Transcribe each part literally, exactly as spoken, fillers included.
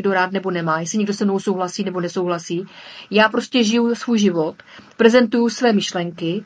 někdo rád nebo nemá, jestli někdo se mnou souhlasí nebo nesouhlasí. Já prostě žiju svůj život, prezentuju své myšlenky,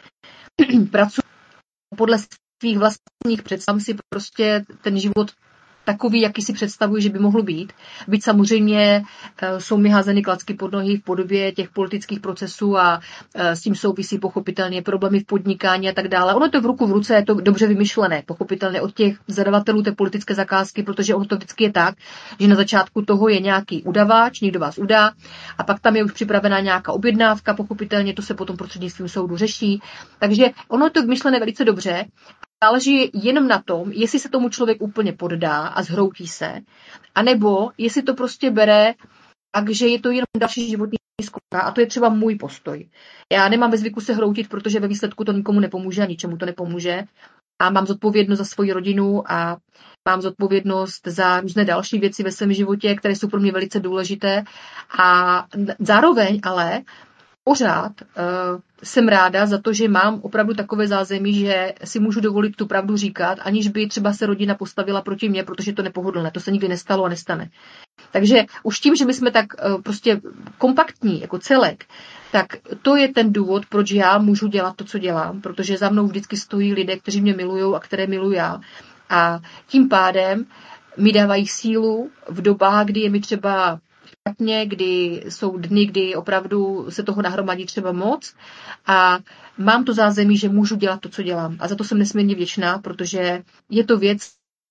pracuji podle svých vlastních představ, si prostě ten život takový, jaký si představuji, že by mohl být. Byť samozřejmě jsou mi házeny klacky pod nohy v podobě těch politických procesů a s tím souvisí pochopitelně problémy v podnikání a tak dále. Ono to v ruku v ruce, je to dobře vymyšlené, pochopitelně od těch zadavatelů té politické zakázky, protože ono to vždycky je tak, že na začátku toho je nějaký udavač, někdo vás udá a pak tam je už připravená nějaká objednávka, pochopitelně to se potom prostřednictvím soudu řeší. Takže ono je to vymyšlené velice dobře. Záleží jenom na tom, jestli se tomu člověk úplně poddá a zhroutí se, anebo jestli to prostě bere, takže je to jenom další životní zkouška a to je třeba můj postoj. Já nemám ve zvyku se hroutit, protože ve výsledku to nikomu nepomůže a ničemu to nepomůže a mám zodpovědnost za svoji rodinu a mám zodpovědnost za různé další věci ve svém životě, které jsou pro mě velice důležité a zároveň ale pořád uh, jsem ráda za to, že mám opravdu takové zázemí, že si můžu dovolit tu pravdu říkat, aniž by třeba se rodina postavila proti mně, protože to nepohodlné. To se nikdy nestalo a nestane. Takže už tím, že my jsme tak uh, prostě kompaktní jako celek, tak to je ten důvod, proč já můžu dělat to, co dělám, protože za mnou vždycky stojí lidé, kteří mě milují a které miluji já. A tím pádem mi dávají sílu v dobách, kdy je mi třeba špatně, kdy jsou dny, kdy opravdu se toho nahromadí třeba moc a mám to zázemí, že můžu dělat to, co dělám. A za to jsem nesmírně vděčná, protože je to věc,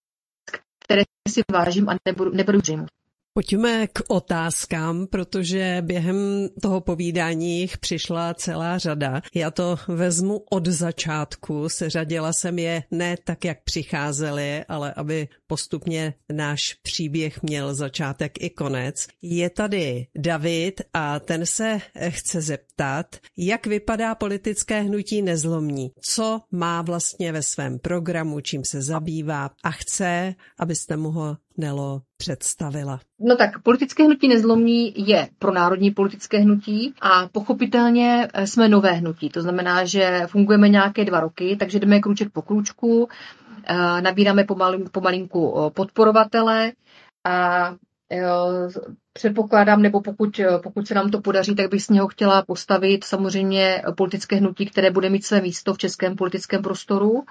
které si vážím a neberu, neberu zřejmě. Pojďme k otázkám, protože během toho povídání jich přišla celá řada. Já to vezmu od začátku, seřadila jsem je ne tak, jak přicházely, ale aby postupně náš příběh měl začátek i konec. Je tady David a ten se chce zeptat, jak vypadá politické hnutí Nezlomní, co má vlastně ve svém programu, čím se zabývá a chce, abyste mu ho, Nelo, představila. No tak, politické hnutí Nezlomní je pronárodní politické hnutí a pochopitelně jsme nové hnutí. To znamená, že fungujeme nějaké dva roky, takže jdeme krůček po krůčku, nabíráme pomalinku, pomalinku podporovatele a předpokládám, nebo pokud, pokud se nám to podaří, tak bych z něho chtěla postavit samozřejmě politické hnutí, které bude mít své místo v českém politickém prostoru.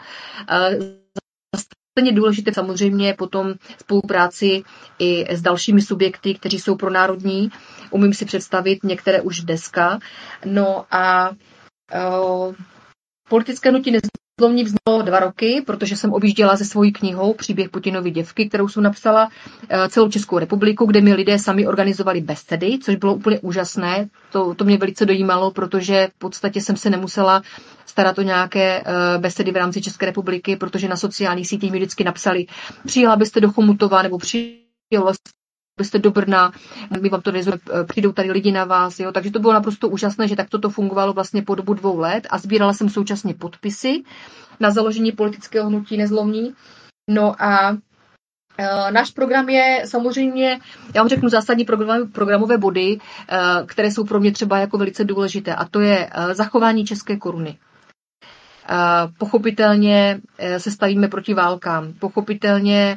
Je důležité samozřejmě potom spolupráci i s dalšími subjekty, kteří jsou pronárodní. Umím si představit některé už dneska. No a uh, politické hnutí Nezlomní vzniklo dva roky, protože jsem objížděla se svojí knihou Příběh Putinovy děvky, kterou jsem napsala uh, celou Českou republiku, kde mi lidé sami organizovali besedy, což bylo úplně úžasné. To, to mě velice dojímalo, protože v podstatě jsem se nemusela starat o nějaké uh, besedy v rámci České republiky, protože na sociálních sítích mi vždycky napsali, přijela byste do Chomutova nebo přijela byste do Brna, my vám to nezveme, přijdou tady lidi na vás, jo. Takže to bylo naprosto úžasné, že takto to fungovalo vlastně po dobu dvou let a sbírala jsem současně podpisy na založení politického hnutí Nezlomní. No a náš program je samozřejmě, já vám řeknu zásadní programové body, které jsou pro mě třeba jako velice důležité, a to je zachování české koruny. Pochopitelně se stavíme proti válkám. Pochopitelně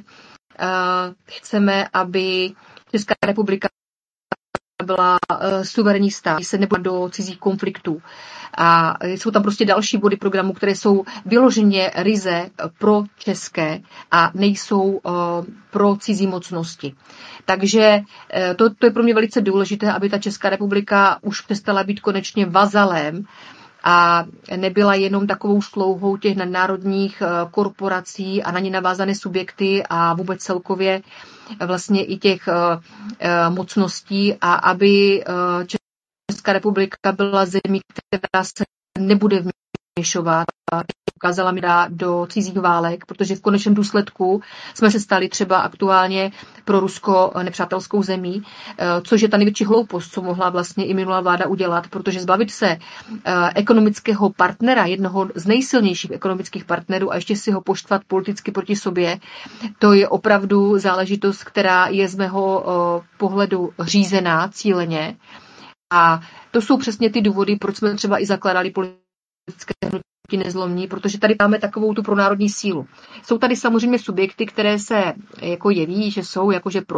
chceme, aby Česká republika byla suverénní stát, se nebudou do cizích konfliktů. A jsou tam prostě další body programu, které jsou vyloženě ryze pro české a nejsou uh, pro cizí mocnosti. Takže to, to je pro mě velice důležité, aby ta Česká republika už přestala být konečně vazalem a nebyla jenom takovou slouhou těch nadnárodních korporací a na ně navázané subjekty a vůbec celkově vlastně i těch mocností, a aby Česká republika byla zemí, která se nebude vměšovat a ukázala mi dát do cizích válek, protože v konečném důsledku jsme se stali třeba aktuálně pro Rusko nepřátelskou zemí, což je ta největší hloupost, co mohla vlastně i minulá vláda udělat, protože zbavit se ekonomického partnera, jednoho z nejsilnějších ekonomických partnerů a ještě si ho poštvat politicky proti sobě, to je opravdu záležitost, která je z mého pohledu řízená cíleně. A to jsou přesně ty důvody, proč jsme třeba i zakládali politické hnutí Nezlomní, protože tady máme takovou tu pronárodní sílu. Jsou tady samozřejmě subjekty, které se jako jeví, že jsou jakože pro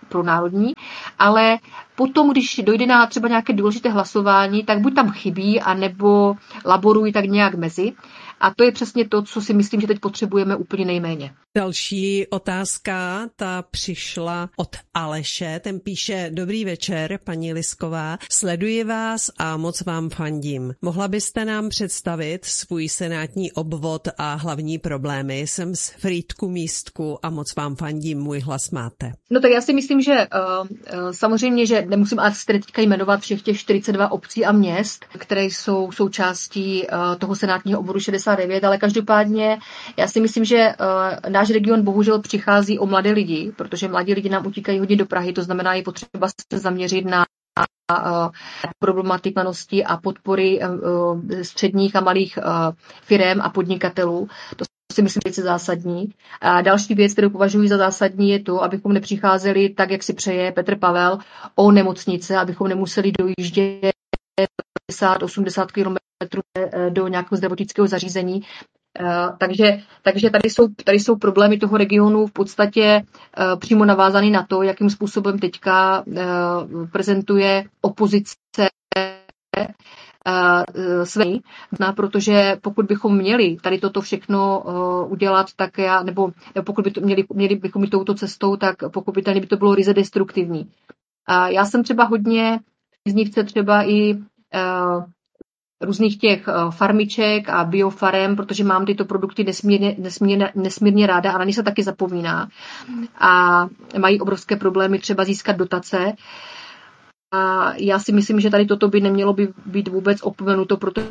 pro národní, ale potom, když dojde na třeba nějaké důležité hlasování, tak buď tam chybí, anebo laborují tak nějak mezi. A to je přesně to, co si myslím, že teď potřebujeme úplně nejméně. Další otázka, ta přišla od Aleše, ten píše: Dobrý večer, paní Lisková, sleduji vás a moc vám fandím. Mohla byste nám představit svůj senátní obvod a hlavní problémy? Jsem z Frýdku Místku a moc vám fandím, můj hlas máte. No tak já si myslím, že uh, samozřejmě, že nemusím asi teďka jmenovat všech těch čtyřicet dva obcí a měst, které jsou součástí uh, toho senátního obvodu šedesát devět, ale každopádně já si myslím, že uh, náš region bohužel přichází o mladé lidi, protože mladí lidi nám utíkají hodně do Prahy, to znamená, je potřeba se zaměřit na problematikanosti a podpory středních a malých firem a podnikatelů. To si myslím, že je zásadní. A další věc, kterou považuji za zásadní, je to, abychom nepřicházeli tak, jak si přeje Petr Pavel, o nemocnice, abychom nemuseli dojíždět padesát osmdesát kilometrů do nějakého zdravotnického zařízení. Uh, takže, takže tady jsou, tady jsou problémy toho regionu v podstatě uh, přímo navázaný na to, jakým způsobem teďka uh, prezentuje opozice uh, své, no, protože pokud bychom měli tady toto všechno uh, udělat, tak já, nebo, nebo pokud by to měli, měli bychom jít touto cestou, tak pochopitelně by to bylo ryze destruktivní. Uh, já jsem třeba hodně příznivce třeba i uh, různých těch farmiček a biofarem, protože mám tyto produkty nesmírně, nesmírně, nesmírně ráda a na ně se taky zapomíná. A mají obrovské problémy třeba získat dotace. A já si myslím, že tady toto by nemělo by být vůbec opomenuto, protože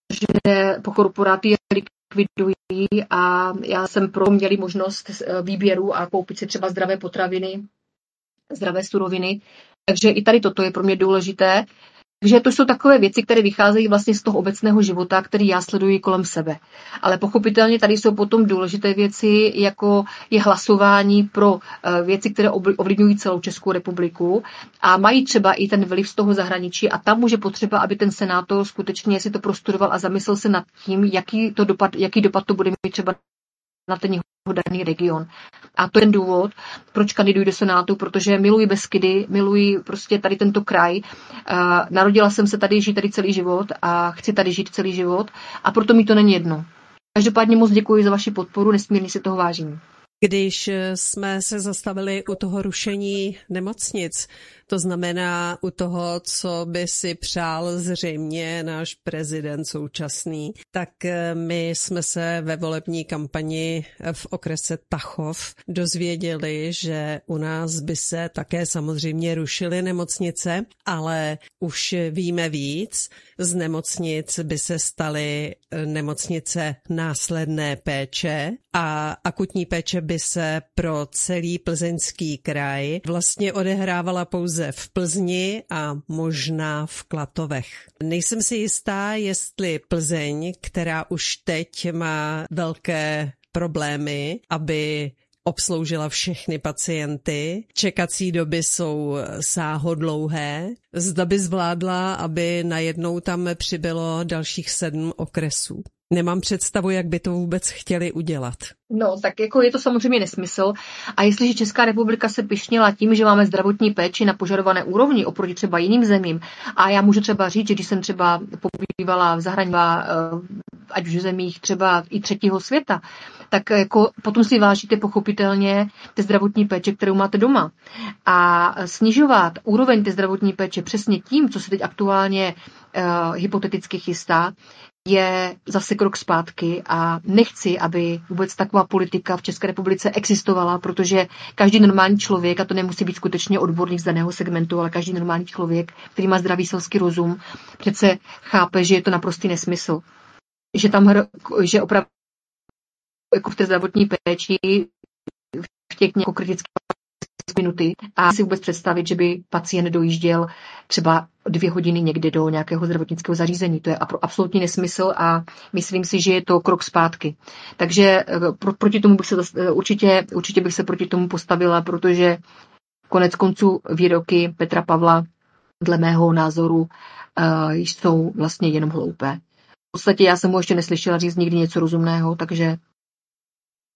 korporáty je likvidují a já jsem pro měli možnost výběru a koupit si třeba zdravé potraviny, zdravé suroviny. Takže i tady toto je pro mě důležité. Takže to jsou takové věci, které vycházejí vlastně z toho obecného života, který já sleduji kolem sebe. Ale pochopitelně tady jsou potom důležité věci, jako je hlasování pro věci, které ovlivňují celou Českou republiku a mají třeba i ten vliv z toho zahraničí a tam může potřeba, aby ten senátor skutečně si to prostudoval a zamyslel se nad tím, jaký, to dopad, jaký dopad to bude mít třeba na ten jeho daný region. A to je ten důvod, proč kandiduji do Senátu, protože miluji Beskydy, miluji prostě tady tento kraj. Uh, narodila jsem se tady, žít tady celý život a chci tady žít celý život a proto mi to není jedno. Každopádně moc děkuji za vaši podporu, nesmírně si toho vážím. Když jsme se zastavili u toho rušení nemocnic, to znamená u toho, co by si přál zřejmě náš prezident současný, tak my jsme se ve volební kampani v okrese Tachov dozvěděli, že u nás by se také samozřejmě rušily nemocnice, ale už víme víc. Z nemocnic by se staly nemocnice následné péče a akutní péče by se pro celý Plzeňský kraj vlastně odehrávala pouze v Plzni a možná v Klatovech. Nejsem si jistá, jestli Plzeň, která už teď má velké problémy, aby obsloužila všechny pacienty, čekací doby jsou sáhodlouhé, zda by zvládla, aby najednou tam přibylo dalších sedm okresů. Nemám představu, jak by to vůbec chtěli udělat. No, tak jako je to samozřejmě nesmysl. A jestliže Česká republika se pyšnila tím, že máme zdravotní péči na požadované úrovni oproti třeba jiným zemím, a já můžu třeba říct, že když jsem třeba pobývala v zahraničí, ať už v zemích třeba i třetího světa, tak jako potom si vážíte pochopitelně té zdravotní péče, kterou máte doma. A snižovat úroveň té zdravotní péče přesně tím, co se teď aktuálně uh, hypoteticky chystá, je zase krok zpátky a nechci, aby vůbec taková politika v České republice existovala, protože každý normální člověk, a to nemusí být skutečně odborník z daného segmentu, ale každý normální člověk, který má zdravý selský rozum, přece chápe, že je to naprostý nesmysl. Že tam, že opravdu jako v té zdravotní péči v těch nějakou kritických minuty a si vůbec představit, že by pacient dojížděl třeba dvě hodiny někde do nějakého zdravotnického zařízení. To je absolutní nesmysl a myslím si, že je to krok zpátky. Takže pro, proti tomu bych se určitě, určitě bych se proti tomu postavila, protože konec konců výroky Petra Pavla dle mého názoru uh, jsou vlastně jenom hloupé. V podstatě já jsem mu ještě neslyšela říct nikdy něco rozumného, takže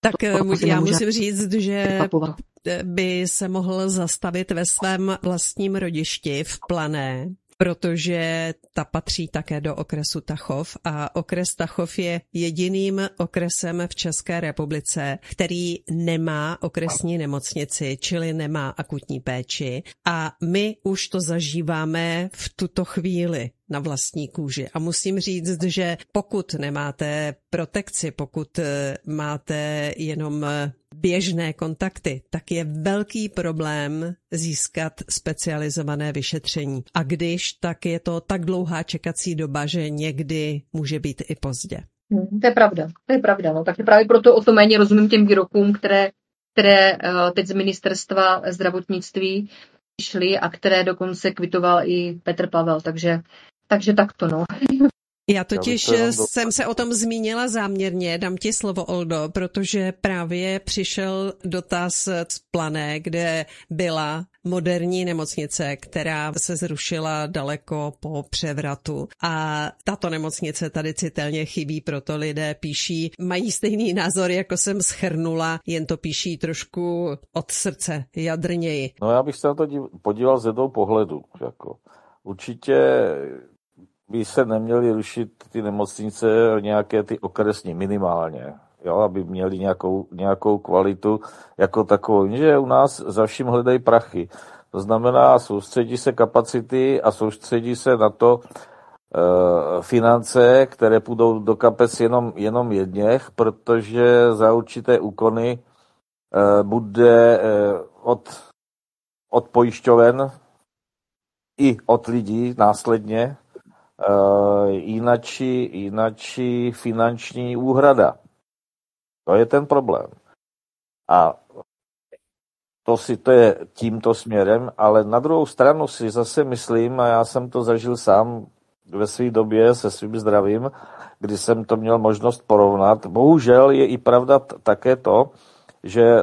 Tak já musím říct, že by se mohl zastavit ve svém vlastním rodišti v Plané, protože ta patří také do okresu Tachov a okres Tachov je jediným okresem v České republice, který nemá okresní nemocnici, čili nemá akutní péči a my už to zažíváme v tuto chvíli na vlastní kůži. A musím říct, že pokud nemáte protekci, pokud máte jenom běžné kontakty, tak je velký problém získat specializované vyšetření. A když, tak je to tak dlouhá čekací doba, že někdy může být i pozdě. Hmm, to je pravda, to je pravda. No. Takže právě proto o to méně rozumím těm výrokům, které, které teď z ministerstva zdravotnictví šly a které dokonce kvitoval i Petr Pavel. Takže, takže takto, no. Já totiž Já jsem se o tom zmínila záměrně, dám ti slovo, Oldo, protože právě přišel dotaz z Plané, kde byla moderní nemocnice, která se zrušila daleko po převratu. A tato nemocnice tady citelně chybí, proto lidé píší, mají stejný názor, jako jsem shrnula, jen to píší trošku od srdce, jadrněji. No já bych se na to podíval ze dvou pohledů. Jako. Určitě by se neměly rušit ty nemocnice nějaké ty okresní minimálně, jo, aby měli nějakou, nějakou kvalitu jako takovou. Že u nás za vším hledají prachy. To znamená, soustředí se kapacity a soustředí se na to e, finance, které půjdou do kapes jenom, jenom jedněch, protože za určité úkony e, bude e, od, od pojišťoven i od lidí následně Uh, jinačí, jinačí finanční úhrada. To je ten problém. A to si to je tímto směrem, ale na druhou stranu si zase myslím, a já jsem to zažil sám ve své době se svým zdravím, kdy jsem to měl možnost porovnat. Bohužel je i pravda t- také to, že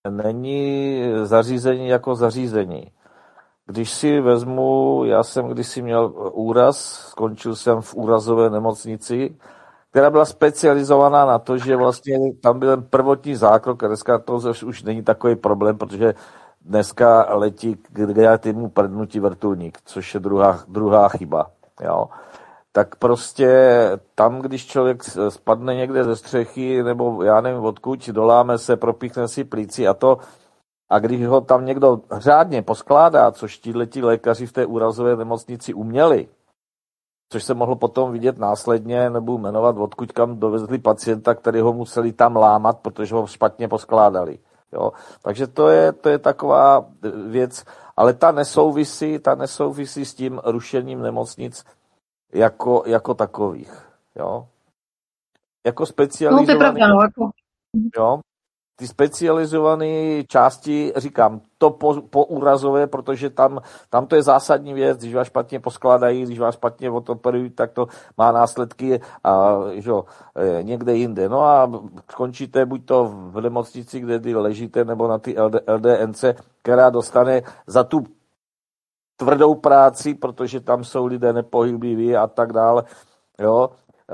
není zařízení jako zařízení. Když si vezmu, já jsem kdysi měl úraz, skončil jsem v úrazové nemocnici, která byla specializovaná na to, že vlastně tam byl prvotní zákrok, a dneska to už není takový problém, protože dneska letí k kreativnímu prdnutí vrtulník, což je druhá, druhá chyba. Jo. Tak prostě tam, když člověk spadne někde ze střechy, nebo já nevím odkud, doláme se, propíchne si plíci a to, a když ho tam někdo řádně poskládá, což tíhletí lékaři v té úrazové nemocnici uměli, což se mohlo potom vidět následně, nebo jmenovat, odkud kam dovezli pacienta, který ho museli tam lámat, protože ho špatně poskládali. Jo? Takže to je, to je taková věc, ale ta nesouvisí, ta nesouvisí s tím rušením nemocnic jako, jako takových. Jo? Jako specializovaný... No, to je pravda, no, jako... Jo? Ty specializované části, říkám, to po, po úrazové, protože tam, tam to je zásadní věc, když vás špatně poskládají, když vás špatně odoperují, tak to má následky a, že, někde jinde. No a skončíte buď to v nemocnici, kde ležíte, nebo na ty L D N C, která dostane za tu tvrdou práci, protože tam jsou lidé nepohybliví a tak dále, jo,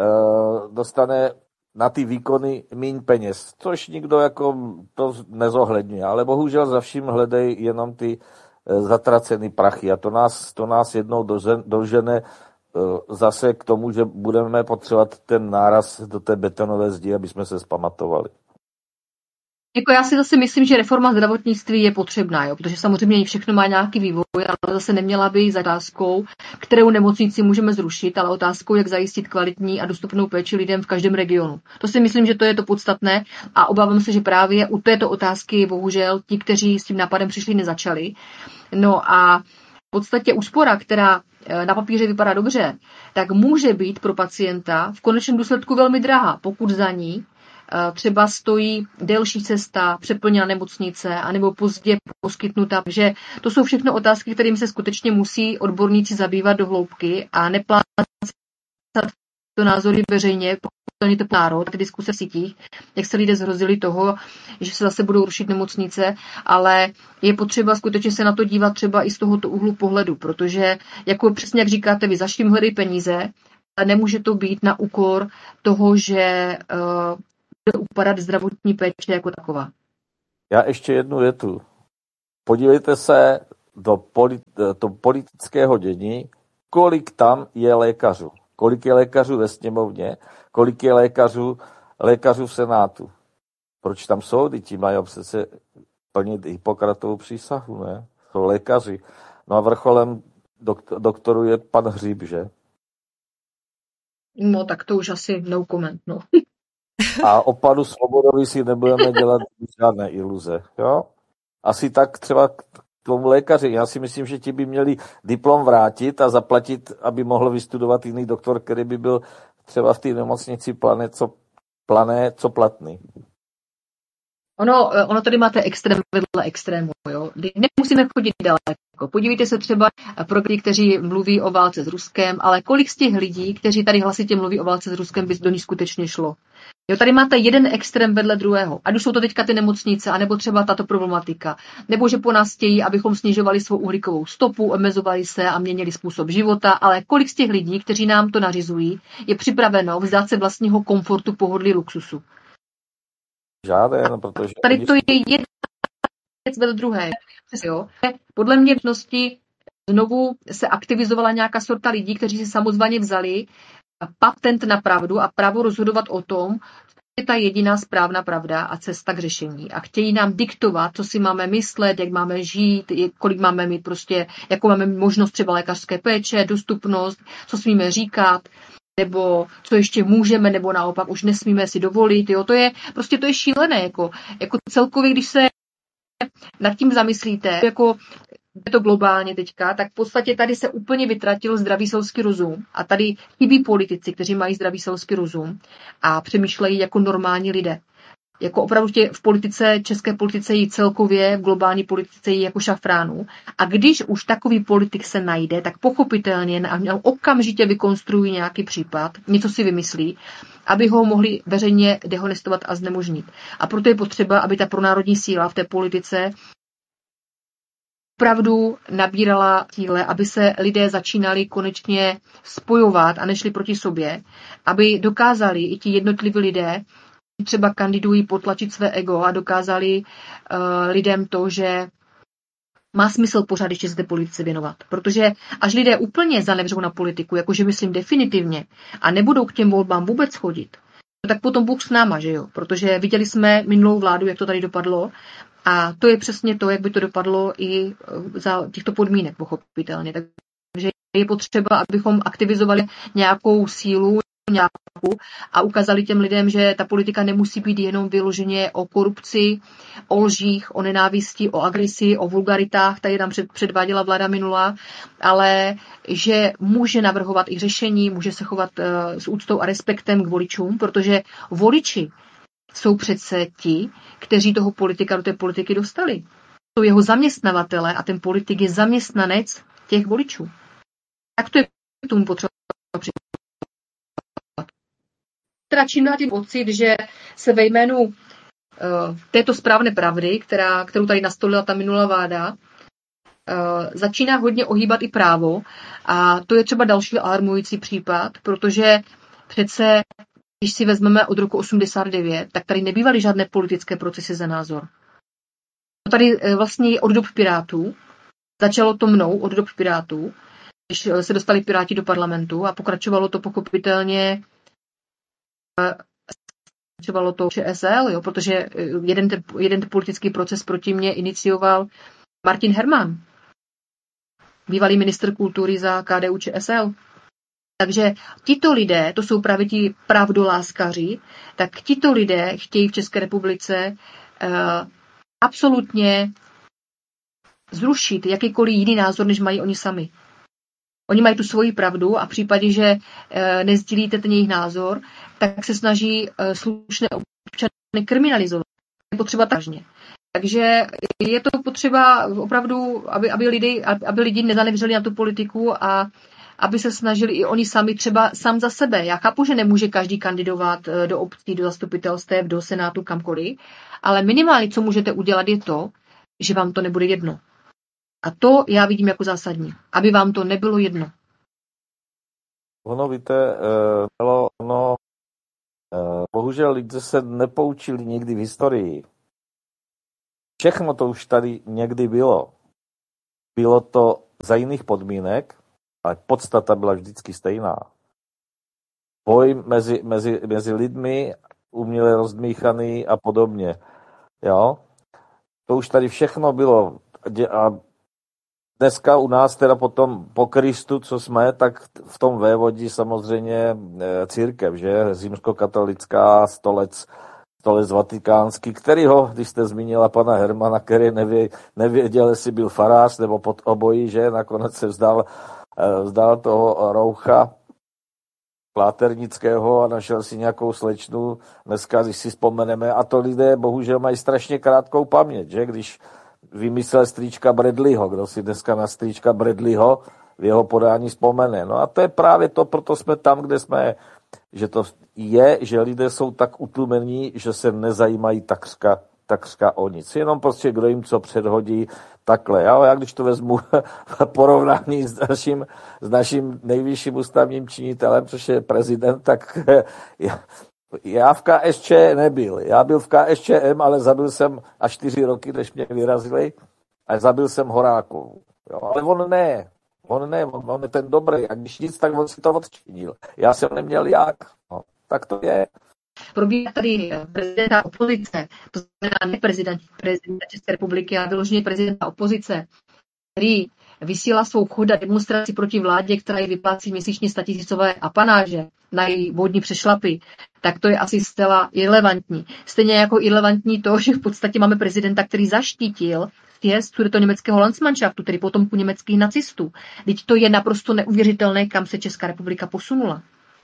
dostane na ty výkony míň peněz, což nikdo jako to nezohledňuje, ale bohužel za vším hledají jenom ty zatracený prachy a to nás, to nás jednou dožene zase k tomu, že budeme potřebovat ten náraz do té betonové zdi, aby jsme se zpamatovali. Jako já si zase myslím, že reforma zdravotnictví je potřebná, jo, protože samozřejmě všechno má nějaký vývoj, ale zase neměla by za otázkou, kterou nemocnici můžeme zrušit, ale otázkou, jak zajistit kvalitní a dostupnou péči lidem v každém regionu. To si myslím, že to je to podstatné a obávám se, že právě u této otázky bohužel ti, kteří s tím nápadem přišli, nezačali. No a v podstatě úspora, která na papíře vypadá dobře, tak může být pro pacienta v konečném důsledku velmi drahá, pokud za ní třeba stojí delší cesta, přeplněná nemocnice, anebo pozdě poskytnutá. Takže to jsou všechno otázky, kterým se skutečně musí odborníci zabývat do hloubky a neplácat to názory veřejně, pokud to národ, ty diskuse v sítích, jak se lidé zhrozili toho, že se zase budou rušit nemocnice, ale je potřeba skutečně se na to dívat třeba i z tohoto úhlu pohledu, protože, jako přesně jak říkáte vy, za vším hledají peníze, ale nemůže to být na úkor toho, že uh, upadat zdravotní péče jako taková. Já ještě jednu větu. Podívejte se do, polit, do politického dění, kolik tam je lékařů. Kolik je lékařů ve sněmovně, kolik je lékařů, lékařů v Senátu. Proč tam jsou? Ti mají přece plnit Hippokratovu přísahu, ne? Jsou lékaři. No a vrcholem doktor, doktoru je pan Hříb, že? No tak to už asi no comment, no. A o panu Svobodovi si nebudeme dělat žádné iluze, jo? Asi tak třeba k tomu lékaři. Já si myslím, že ti by měli diplom vrátit a zaplatit, aby mohl vystudovat jiný doktor, který by byl třeba v té nemocnici plané, co, plané, co platný. Ono, ono tady máte extrém vedle extrému, jo. Nemusíme chodit daleko. Podívejte se třeba pro ty, kteří mluví o válce s Ruskem, ale kolik z těch lidí, kteří tady hlasitě mluví o válce s Ruskem, by do ní skutečně šlo. Jo, tady máte jeden extrém vedle druhého. Ať už jsou to teďka ty nemocnice, anebo třeba tato problematika. Nebo že po nás chtějí, abychom snižovali svou uhlíkovou stopu, omezovali se a měnili způsob života, ale kolik z těch lidí, kteří nám to nařizují, je připraveno vzdát se vlastního komfortu, pohodlí, luxusu. Žádné, protože... Tady to je jedna věc vedle druhé. Jo. Podle mě v dnosti znovu se aktivizovala nějaká sorta lidí, kteří si samozvaně vzali patent na pravdu a právo rozhodovat o tom, co je ta jediná správná pravda a cesta k řešení. A chtějí nám diktovat, co si máme myslet, jak máme žít, kolik máme mít prostě, jakou máme možnost třeba lékařské péče, dostupnost, co smíme říkat, nebo co ještě můžeme, nebo naopak už nesmíme si dovolit. Jo. To je prostě to je šílené. Jako, jako celkově, když se nad tím zamyslíte, jako je to globálně teďka, tak v podstatě tady se úplně vytratil zdravý selský rozum a tady chybí politici, kteří mají zdravý selský rozum a přemýšlejí jako normální lidé. Jako opravdu v politice, české politice jí celkově, v globální politice jí jako šafránu. A když už takový politik se najde, tak pochopitelně okamžitě vykonstruují nějaký případ, něco si vymyslí, aby ho mohli veřejně dehonestovat a znemožnit. A proto je potřeba, aby ta pronárodní síla v té politice opravdu nabírala síle, aby se lidé začínali konečně spojovat a nešli proti sobě, aby dokázali i ti jednotliví lidé, třeba kandidují, potlačit své ego a dokázali uh, lidem to, že má smysl pořád ještě se té politice věnovat. Protože až lidé úplně zanevřou na politiku, jakože myslím definitivně, a nebudou k těm volbám vůbec chodit, tak potom Bůh s náma, že jo? Protože viděli jsme minulou vládu, jak to tady dopadlo, a to je přesně to, jak by to dopadlo i za těchto podmínek, pochopitelně. Takže je potřeba, abychom aktivizovali nějakou sílu, nějakou a ukázali těm lidem, že ta politika nemusí být jenom vyloženě o korupci, o lžích, o nenávisti, o agresi, o vulgaritách, tady tam předváděla vláda minulá, ale že může navrhovat i řešení, může se chovat s úctou a respektem k voličům, protože voliči jsou přece ti, kteří toho politika do té politiky dostali. Jsou jeho zaměstnavatele a ten politik je zaměstnanec těch voličů. Tak to je k tomu potřeba přijít. Teda čím dál tím pocit, že se ve jménu uh, této správné pravdy, která, kterou tady nastolila ta minulá vláda, uh, začíná hodně ohýbat i právo. A to je třeba další alarmující případ, protože přece když si vezmeme od roku osmdesát devět, tak tady nebývaly žádné politické procesy za názor. Tady vlastně od dob Pirátů, začalo to mnou od dob Pirátů, když se dostali Piráti do parlamentu a pokračovalo to pochopitelně, pokračovalo to ČSL, jo, protože jeden ten, jeden ten politický proces proti mně inicioval Martin Herman, bývalý ministr kultury za K D U ČSL. Takže tito lidé, to jsou právě ti pravdoláskaři, tak tito lidé chtějí v České republice uh, absolutně zrušit jakýkoliv jiný názor, než mají oni sami. Oni mají tu svoji pravdu a v případě, že uh, nezdílíte ten jejich názor, tak se snaží uh, slušné občany kriminalizovat. Je potřeba vážně. Takže je to potřeba opravdu, aby, aby, lidi, aby lidi nezanevřeli na tu politiku a aby se snažili i oni sami třeba sám za sebe. Já chápu, že nemůže každý kandidovat do obcí, do zastupitelstev, do senátu, kamkoliv, ale minimálně, co můžete udělat, je to, že vám to nebude jedno. A to já vidím jako zásadní, aby vám to nebylo jedno. Ono, víte, ono Bohužel lidé se nepoučili nikdy v historii. Všechno to už tady někdy bylo. Bylo to za jiných podmínek, ale podstata byla vždycky stejná. Boj mezi, mezi, mezi lidmi, uměle rozdmíchaný a podobně. Jo? To už tady všechno bylo. A dneska u nás teda potom po Kristu, co jsme, tak v tom vévodí samozřejmě církev, že? Římskokatolická, stolec, stolec vatikánský, kterýho, když jste zmínila pana Hermana, který nevě, nevěděl, jestli byl farář nebo pod obojí, že? Nakonec se vzdal, vzdal toho roucha Pláternického a našel si nějakou slečnu. Dneska, když si vzpomeneme, a to lidé bohužel mají strašně krátkou paměť, že? Když vymyslel strýčka Bradleyho, kdo si dneska na strýčka Bradleyho v jeho podání vzpomene. No a to je právě to, proto jsme tam, kde jsme, že to je, že lidé jsou tak utlumení, že se nezajímají takřka, takřka o nic. Jenom prostě kdo jim co předhodí, takhle. Já, já když to vezmu porovnání s naším, s naším nejvyšším ústavním činitelem, což je prezident, tak já, já v K S Č nebyl. Já byl v K S Č M, ale zabil jsem až čtyři roky, než mě vyrazili, a zabil jsem Horákovu. Jo, ale on ne. On ne, on, on je ten dobrý. A když nic, tak on si to odčinil. Já jsem neměl jak. No, tak to je. Probíhá tady prezidenta opozice, to znamená ne prezident, prezidenta České republiky, ale vyloženě prezidenta opozice, který vysílá svou chuda demonstraci proti vládě, která ji vyplácí měsíčně statisícové apanáže na její vodní přešlapy, tak to je asi zcela irelevantní. Stejně jako irelevantní to, že v podstatě máme prezidenta, který zaštítil sjezd sudetoněmeckého Landsmannschaftu, tedy potomku německých nacistů. Teď to je naprosto neuvěřitelné, kam se Česká republika posunula.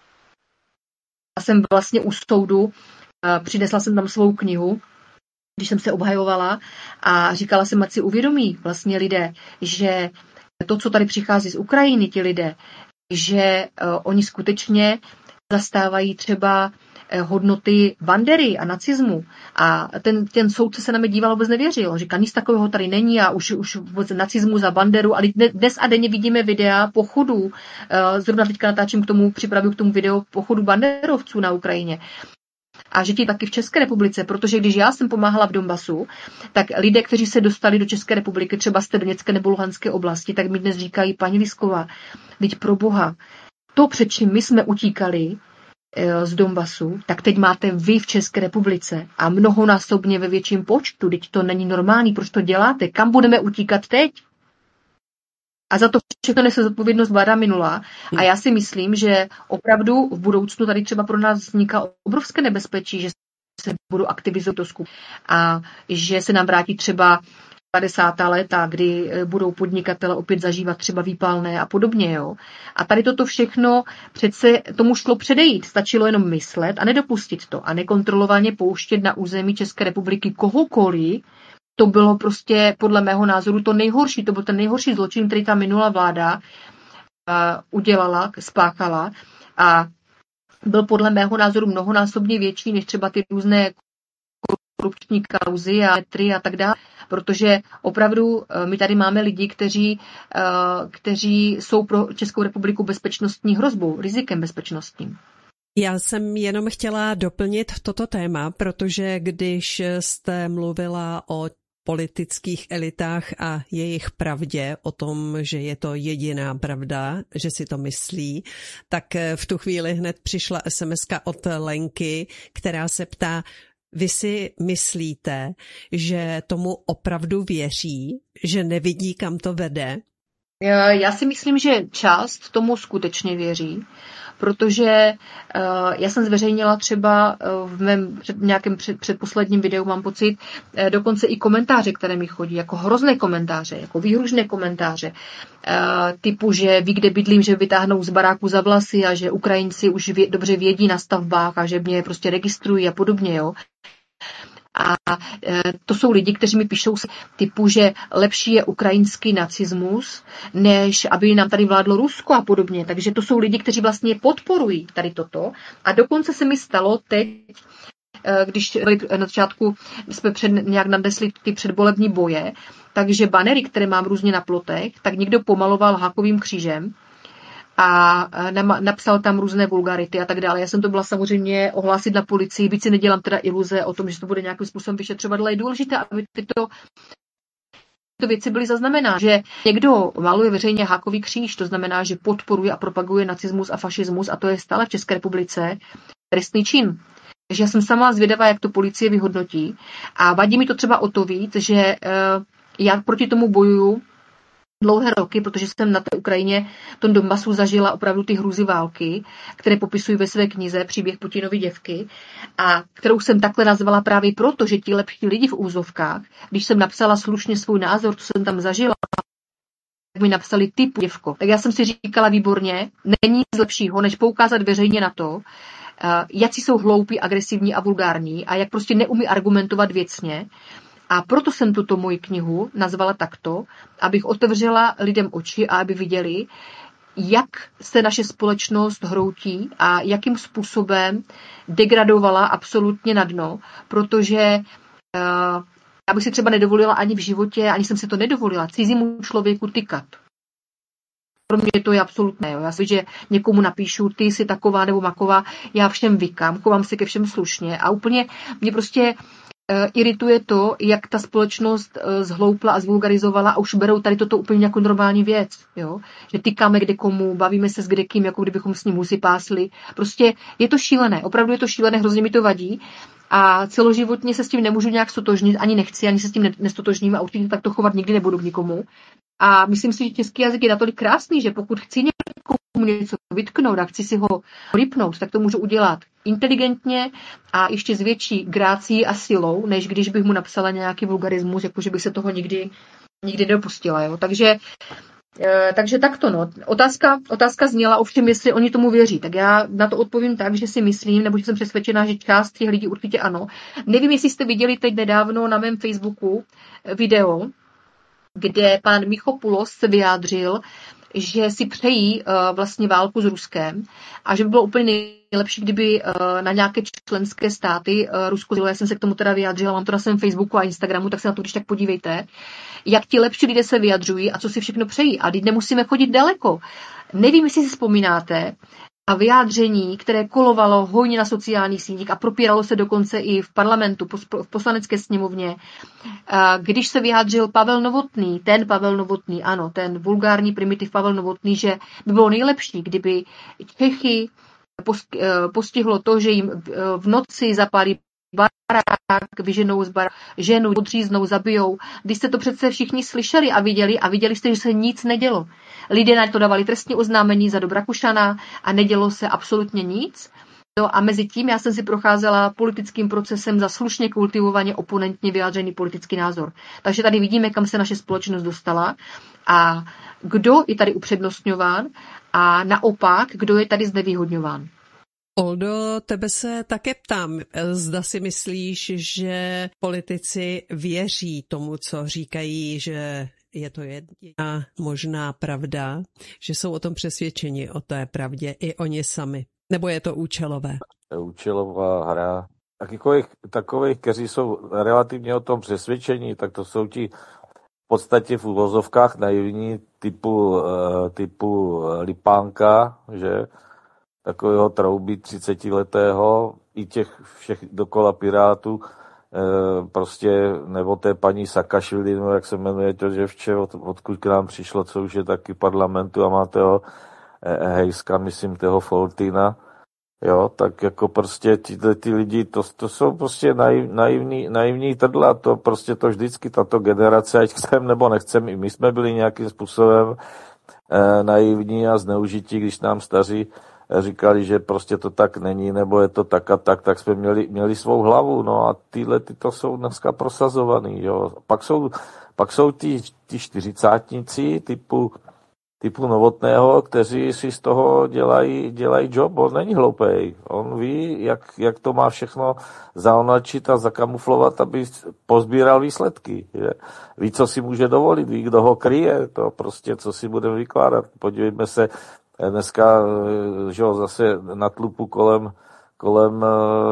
Já jsem vlastně u soudu, přinesla jsem tam svou knihu, když jsem se obhajovala, a říkala jsem, ať si uvědomí vlastně lidé, že to, co tady přichází z Ukrajiny, ti lidé, že uh, oni skutečně zastávají třeba uh, hodnoty Bandery a nacismu. A ten, ten soudce se na mě díval, vůbec nevěřil. Říká, nic takového tady není a už, už vůbec nacismu za Banderu. Ale dnes a denně vidíme videa pochodů. Uh, zrovna teďka natáčím k tomu, připravuju k tomu video pochodu banderovců na Ukrajině. A že ti taky v České republice, protože když já jsem pomáhala v Donbasu, tak lidé, kteří se dostali do České republiky, třeba z té Doněcké nebo Luhanské oblasti, tak mi dnes říkají, paní Lisková, teď pro Boha, to, před čím my jsme utíkali e, z Donbasu, tak teď máte vy v České republice a mnohonásobně ve větším počtu, teď to není normální, proč to děláte, kam budeme utíkat teď? A za to všechno nese zodpovědnost vláda minulá. A já si myslím, že opravdu v budoucnu tady třeba pro nás vzniká obrovské nebezpečí, že se budou aktivizovat to skup a že se nám vrátí třeba padesátá léta, kdy budou podnikatele opět zažívat třeba výpalné a podobně. Jo. A tady toto všechno přece tomu šlo předejít. Stačilo jenom myslet a nedopustit to. A nekontrolovaně pouštět na území České republiky kohokoliv. To bylo prostě podle mého názoru to nejhorší. To byl ten nejhorší zločin, který ta minulá vláda uh, udělala, spáchala. A byl podle mého názoru mnohonásobně větší než třeba ty různé korupční kauzy a metry a tak dále. Protože opravdu uh, my tady máme lidi, kteří, uh, kteří jsou pro Českou republiku bezpečnostní hrozbou, rizikem bezpečnostním. Já jsem jenom chtěla doplnit toto téma, protože když jste mluvila o politických elitách a jejich pravdě, o tom, že je to jediná pravda, že si to myslí, tak v tu chvíli hned přišla es em eska od Lenky, která se ptá, vy si myslíte, že tomu opravdu věří, že nevidí, kam to vede? Já si myslím, že část tomu skutečně věří, protože uh, já jsem zveřejnila třeba uh, v mém před, nějakém před, předposledním videu, mám pocit, uh, dokonce i komentáře, které mi chodí, jako hrozné komentáře, jako výhružné komentáře, uh, typu, že ví, kde bydlím, že vytáhnou z baráku za vlasy a že Ukrajinci už vě, dobře vědí na stavbách a že mě prostě registrují a podobně, jo. A e, to jsou lidi, kteří mi píšou typu, že lepší je ukrajinský nacismus, než aby nám tady vládlo Rusko a podobně. Takže to jsou lidi, kteří vlastně podporují tady toto. A dokonce se mi stalo teď, e, když na začátku jsme před, nějak nadesli ty předvolební boje, takže banery, které mám různě na plotech, tak někdo pomaloval hákovým křížem a napsal tam různé vulgarity a tak dále. Já jsem to byla samozřejmě ohlásit na policii, byť si nedělám teda iluze o tom, že to bude nějakým způsobem vyšetřovat, ale je důležité, aby tyto tyto věci byly zaznamenány, že někdo maluje veřejně hákový kříž, to znamená, že podporuje a propaguje nacismus a fašismus a to je stále v České republice trestný čin. Takže já jsem sama zvědavá, jak to policie vyhodnotí a vadí mi to třeba o to víc, že já proti tomu bojuju dlouhé roky, protože jsem na té Ukrajině, v tom Donbasu zažila opravdu ty hrůzy války, které popisují ve své knize Příběh Putinovy děvky a kterou jsem takhle nazvala právě proto, že ti lepší lidi v úzovkách, když jsem napsala slušně svůj názor, co jsem tam zažila, tak mi napsali typu děvko. Tak já jsem si říkala výborně, není nic lepšího, než poukázat veřejně na to, jak jsou hloupí, agresivní a vulgární a jak prostě neumí argumentovat věcně. A proto jsem tuto moji knihu nazvala takto, abych otevřela lidem oči a aby viděli, jak se naše společnost hroutí a jakým způsobem degradovala absolutně na dno, protože uh, já bych si třeba nedovolila ani v životě, ani jsem si to nedovolila, cizímu člověku tykat. Pro mě to je absolutné. Já si, že někomu napíšu, ty jsi taková nebo maková, já všem vykám, chovám si ke všem slušně a úplně mě prostě irituje to, jak ta společnost zhloupla a zvulgarizovala a už berou tady toto úplně jako normální věc. Jo? Že tykáme kde komu, bavíme se s kdekým, jako kdybychom s ním husy pásli. Prostě je to šílené, opravdu je to šílené, hrozně mi to vadí a celoživotně se s tím nemůžu nějak stotožnit, ani nechci, ani se s tím nestotožním a určitě tak to chovat nikdy nebudu k nikomu. A myslím si, že český jazyk je natolik krásný, že pokud chci někomu něco vytknout a chci si ho rypnout, tak to můžu udělat inteligentně a ještě s větší grácií a silou, než když bych mu napsala nějaký vulgarismus, jakože bych se toho nikdy, nikdy nedopustila. Jo. Takže, e, takže takto. No. Otázka, otázka zněla ovšem, jestli oni tomu věří. Tak já na to odpovím tak, že si myslím, nebo že jsem přesvědčená, že část těch lidí určitě ano. Nevím, jestli jste viděli teď nedávno na mém Facebooku video, kde pan Michopoulos se vyjádřil, že si přejí uh, vlastně válku s Ruskem a že by bylo úplně nejlepší, kdyby uh, na nějaké členské státy uh, Rusko, já jsem se k tomu teda vyjádřila, mám to na svém Facebooku a Instagramu, tak se na to když tak podívejte, jak ti lepší lidé se vyjadřují a co si všechno přejí. A teď nemusíme chodit daleko. Nevím, jestli si vzpomínáte, a vyjádření, které kolovalo hojně na sociálních sítích a propíralo se dokonce i v parlamentu, v poslanecké sněmovně, když se vyjádřil Pavel Novotný, ten Pavel Novotný, ano, ten vulgární primitiv Pavel Novotný, že by bylo nejlepší, kdyby Čechy postihlo to, že jim v noci zapálí barák, vyženou z baráku, ženu, odříznou, zabijou. Když jste to přece všichni slyšeli a viděli a viděli jste, že se nic nedělo. Lidé na to dávali trestní oznámení za do Rakušana a nedělo se absolutně nic. No a mezi tím já jsem si procházela politickým procesem za slušně kultivovaně oponentně vyjádřený politický názor. Takže tady vidíme, kam se naše společnost dostala a kdo je tady upřednostňován a naopak, kdo je tady znevýhodňován. Oldo, tebe se také ptám, zda si myslíš, že politici věří tomu, co říkají, že je to jedna možná pravda, že jsou o tom přesvědčeni, o té pravdě i oni sami, nebo je to účelové? Účelová hra. Takových, takových, kteří jsou relativně o tom přesvědčení, tak to jsou ti v podstatě v uvozovkách naivní typu, typu Lipánka, že? Takového trouby třicetiletého, i těch všech dokola Pirátů, e, prostě, nebo té paní Sakašvili, no jak se jmenuje to děvče, od, odkud k nám přišlo, co už je taky parlamentu a má toho e, Hejska, myslím, toho Foltina, jo, tak jako prostě ty, ty lidi, to, to jsou prostě naiv, naivní, naivní trdla, to prostě to vždycky, tato generace, ať chcem nebo nechcem, i my jsme byli nějakým způsobem e, naivní a zneužití, když nám staří říkali, že prostě to tak není, nebo je to tak a tak, tak jsme měli, měli svou hlavu, no a tyhle ty to jsou dneska prosazovaný, jo. Pak jsou, pak jsou ty, ty čtyřicátníci typu, typu Novotného, kteří si z toho dělají, dělají job, on není hloupej, on ví, jak, jak to má všechno zaonačit a zakamuflovat, aby pozbíral výsledky, že? Ví, co si může dovolit, ví, kdo ho kryje, to prostě, co si budeme vykládat, podívejme se. Dneska, že jo, zase na tlupu kolem, kolem,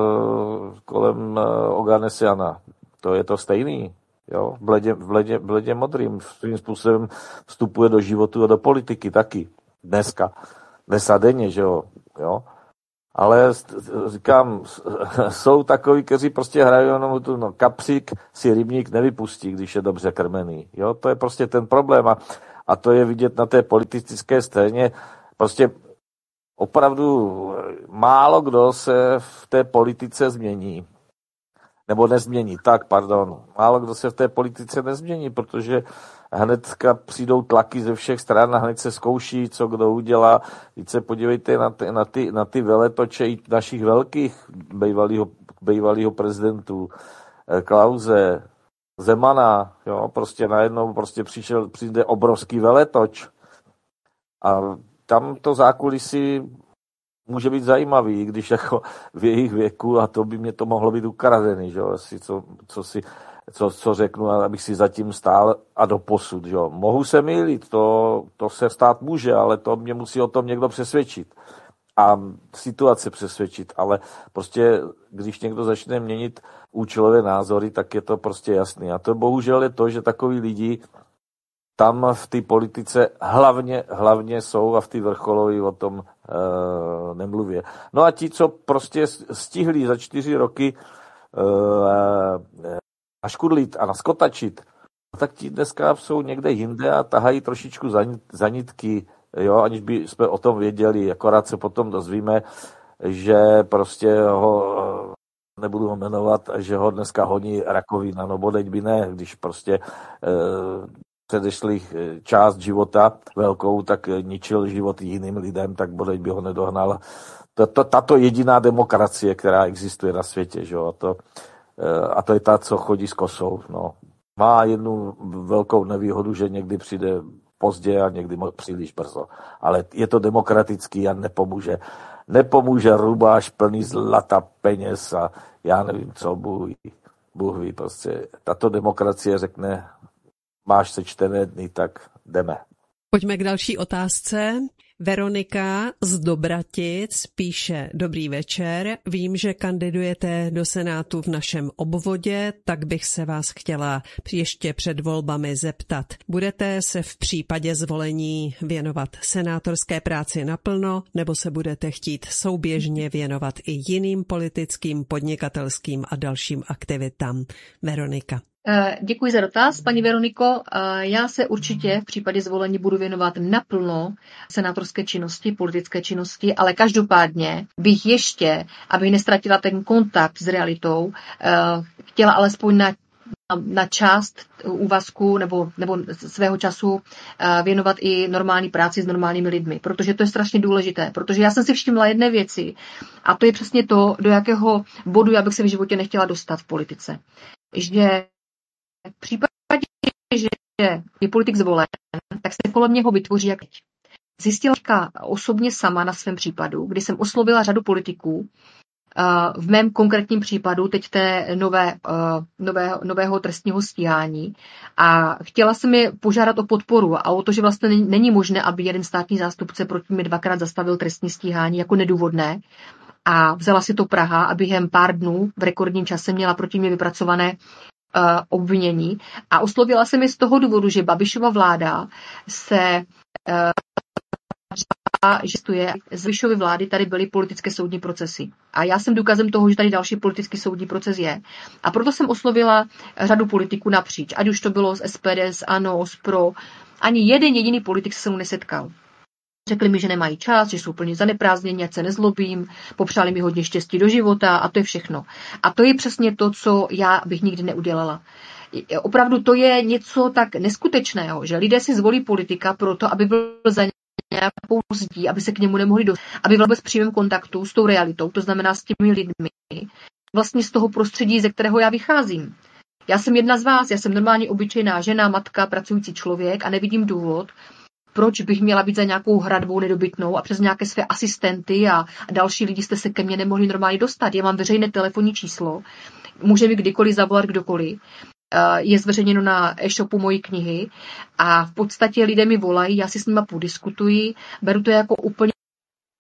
kolem Oganesiana. To je to stejný, jo, v bledě, v bledě, v bledě modrým. Svým způsobem vstupuje do životu a do politiky taky. Dneska. dnes a denně, že jo, jo. Ale říkám, jsou takoví, kteří prostě hrají jenom tu, no, kapřík si rybník nevypustí, když je dobře krmený, jo, to je prostě ten problém a, a to je vidět na té politické scéně, prostě opravdu málo kdo se v té politice změní. Nebo nezmění, tak, pardon. Málo kdo se v té politice nezmění, protože hnedka přijdou tlaky ze všech stran a hned se zkouší, co kdo udělá. Teď se podívejte na ty, na ty, na ty veletoče i našich velkých bývalýho, bývalýho prezidentů, Klause, Zemana, jo, prostě najednou prostě přišel, přijde obrovský veletoč. A tam to zákulisí může být zajímavý, když jako v jejich věku, a to by mě to mohlo být ukradený, že jo, co, co, si, co, co řeknu, abych si zatím stál a doposud, že jo. Mohu se mýlit, to, to se stát může, ale to mě musí o tom někdo přesvědčit a situace přesvědčit, ale prostě, když někdo začne měnit účelové názory, tak je to prostě jasný. A to bohužel je to, že takový lidi tam v té politice hlavně, hlavně jsou a v té vrcholové o tom e, nemluvě. No a ti, co prostě stihli za čtyři roky e, naškudlit a naskotačit, tak ti dneska jsou někde jinde a tahají trošičku za nitky, jo, aniž by jsme o tom věděli, akorát se potom dozvíme, že prostě ho, nebudu ho jmenovat, že ho dneska honí rakovina, no bodeď by ne, když prostě e, předešlých část života velkou, tak ničil život jiným lidem, tak bodeď by ho nedohnal. Tato, tato jediná demokracie, která existuje na světě, že jo, a to, a to je ta, co chodí s kosou, no. Má jednu velkou nevýhodu, že někdy přijde pozdě a někdy příliš brzo. Ale je to demokratický a nepomůže. Nepomůže rubáš plný zlata, peněz a já nevím co, Bůh ví, Bůh ví prostě. Tato demokracie řekne, máš sečtené dny, tak jdeme. Pojďme k další otázce. Veronika z Dobratic píše: Dobrý večer, vím, že kandidujete do Senátu v našem obvodě, tak bych se vás chtěla ještě před volbami zeptat. Budete se v případě zvolení věnovat senátorské práci naplno, nebo se budete chtít souběžně věnovat i jiným politickým, podnikatelským a dalším aktivitám? Veronika. Děkuji za dotaz, paní Veroniko. Já se určitě v případě zvolení budu věnovat naplno senátorské činnosti, politické činnosti, ale každopádně bych ještě, abych nestratila ten kontakt s realitou, chtěla alespoň na, na část úvazku nebo, nebo svého času věnovat i normální práci s normálními lidmi, protože to je strašně důležité, protože já jsem si všimla jedné věci a to je přesně to, do jakého bodu já bych se v životě nechtěla dostat v politice. Že v případě, že je politik zvolen, tak se kolem něho vytvoří jak teď. Zjistila osobně sama na svém případu, kdy jsem oslovila řadu politiků, v mém konkrétním případu teď té nové, nové, nového trestního stíhání a chtěla jsem je požádat o podporu a o to, že vlastně není možné, aby jeden státní zástupce proti mě dvakrát zastavil trestní stíhání jako nedůvodné. A vzala si to Praha a během pár dnů v rekordním čase měla proti mě vypracované Uh, obvinění a oslovila se mi z toho důvodu, že Babišova vláda se uh, že z Babišovy vlády tady byly politické soudní procesy. A já jsem důkazem toho, že tady další politický soudní proces je. A proto jsem oslovila řadu politiků napříč. Ať už to bylo z S P D, z ANO, z Pro. Ani jeden jediný politik se se mnou nesetkal. Řekli mi, že nemají čas, že jsou plně zaneprázdnění, ať se nezlobím, popřáli mi hodně štěstí do života a to je všechno. A to je přesně to, co já bych nikdy neudělala. Opravdu to je něco tak neskutečného, že lidé si zvolí politika proto, aby byl za nějakou zdí, aby se k němu nemohli dostat, aby byl bez přímém kontaktu s tou realitou, to znamená s těmi lidmi, vlastně z toho prostředí, ze kterého já vycházím. Já jsem jedna z vás, já jsem normálně obyčejná žena, matka, pracující člověk a nevidím důvod, proč bych měla být za nějakou hradbou nedobytnou a přes nějaké své asistenty a další lidi jste se ke mně nemohli normálně dostat. Já mám veřejné telefonní číslo, může mi kdykoliv zavolat kdokoliv. Je zveřejněno na e-shopu mojí knihy a v podstatě lidé mi volají, já si s nima podiskutuji, beru to jako úplně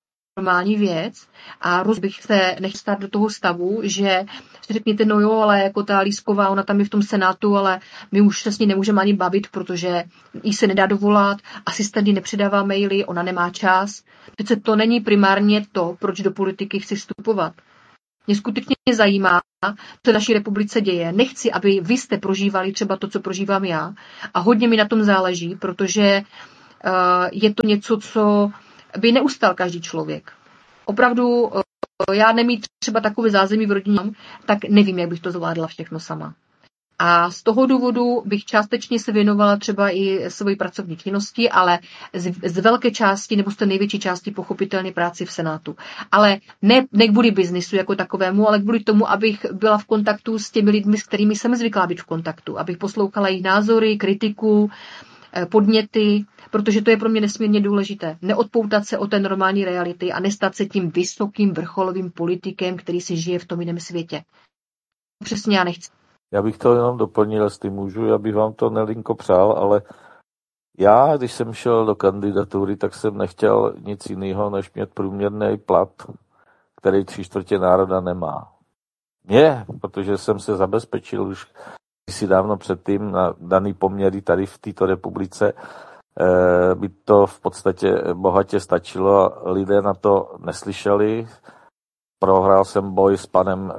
normální věc a roz bych se nechtěl stát do toho stavu, že si řekněte, no jo, ale jako ta Lísková, ona tam je v tom Senátu, ale my už se s ní nemůžeme ani bavit, protože jí se nedá dovolat, asistent jí nepředává maily, ona nemá čas. Přece to není primárně to, proč do politiky chci vstupovat. Mě skutečně zajímá, co v naší republice děje. Nechci, aby vy jste prožívali třeba to, co prožívám já. A hodně mi na tom záleží, protože uh, je to něco, co by neustal každý člověk. Opravdu, uh, já nemít třeba takové zázemí v rodině, tak nevím, jak bych to zvládla všechno sama. A z toho důvodu bych částečně se věnovala třeba i své pracovní činnosti, ale z, z velké části nebo z té největší části pochopitelně práci v Senátu. Ale ne, ne kvůli biznisu jako takovému, ale kvůli tomu, abych byla v kontaktu s těmi lidmi, s kterými jsem zvyklá být v kontaktu. Abych poslouchala jejich názory, kritiku, podněty, protože to je pro mě nesmírně důležité. Neodpoutat se od té normální reality a nestat se tím vysokým vrcholovým politikem, který si žije v tom jiném světě. Přesně já nechci. Já bych to jenom doplnil, jestli můžu, já bych vám to nelinko přál, ale já, když jsem šel do kandidatury, tak jsem nechtěl nic jiného, než mít průměrný plat, který tři čtvrtě národa nemá. Mě, protože jsem se zabezpečil už si dávno předtím na daný poměry tady v této republice, by to v podstatě bohatě stačilo a lidé na to neslyšeli. Prohrál jsem boj s panem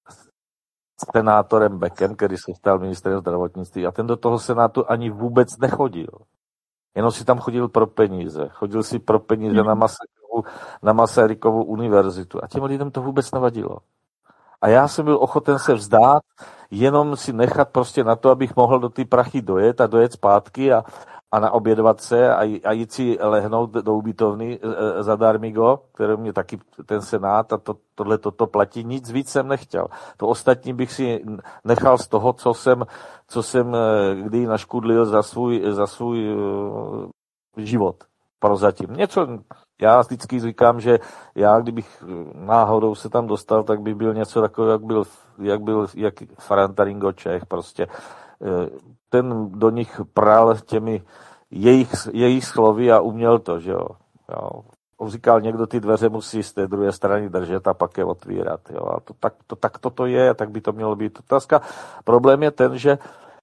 senátorem Beckem, který se stal ministrem zdravotnictví a ten do toho senátu ani vůbec nechodil. Jenom si tam chodil pro peníze. Chodil si pro peníze na Masarykovu, na Masarykovu univerzitu a těm lidem to vůbec nevadilo. A já jsem byl ochoten se vzdát, jenom si nechat prostě na to, abych mohl do ty prachy dojet a dojet zpátky a, a naobědvat se a, a jít si lehnout do ubytovny e, zadarmigo, které mě taky ten senát a to, tohle toto platí. Nic víc jsem nechtěl. To ostatní bych si nechal z toho, co jsem, co jsem kdy naškudlil za svůj, za svůj uh, život. Prozatím. Něco, já vždycky říkám, že já, kdybych náhodou se tam dostal, tak by byl něco takového, jak byl, jak byl jak Farantaringo Čech. Prostě ten do nich pral těmi jejich, jejich slovy a uměl to, že jo. jo. On říkal, někdo ty dveře musí z té druhé strany držet a pak je otvírat. Jo. A to, tak, to, tak toto je, tak by to mělo být otázka. Problém je ten, že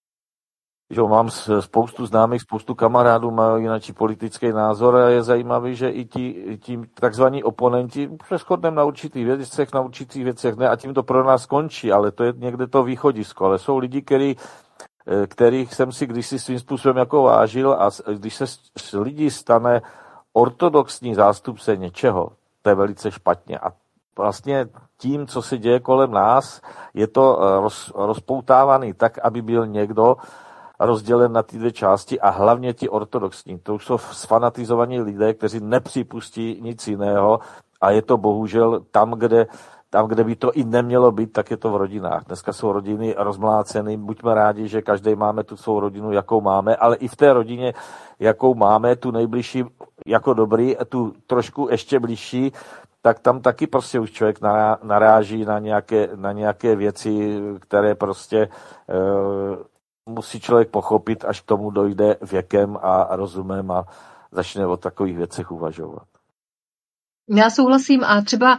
že mám spoustu známých, spoustu kamarádů, mají jináčí politický názor a je zajímavý, že i ti, i ti takzvaní oponenti se shodneme na určitých věcech, na určitých věcech ne a tím to pro nás skončí, ale to je někde to východisko. Ale jsou lidi, který, kterých jsem si kdysi svým způsobem jako vážil a když se z lidí stane ortodoxní zástupce něčeho, to je velice špatně. A vlastně tím, co se děje kolem nás, je to roz, rozpoutávaný tak, aby byl někdo rozdělen na ty dvě části a hlavně ti ortodoxní. To už jsou sfanatizovaní lidé, kteří nepřipustí nic jiného a je to bohužel tam, kde, tam, kde by to i nemělo být, tak je to v rodinách. Dneska jsou rodiny rozmláceny, buďme rádi, že každý máme tu svou rodinu, jakou máme, ale i v té rodině, jakou máme, tu nejbližší jako dobrý, tu trošku ještě blížší, tak tam taky prostě už člověk naráží na nějaké, na nějaké věci, které prostě e, musí člověk pochopit, až k tomu dojde věkem a rozumem a začne o takových věcech uvažovat. Já souhlasím a třeba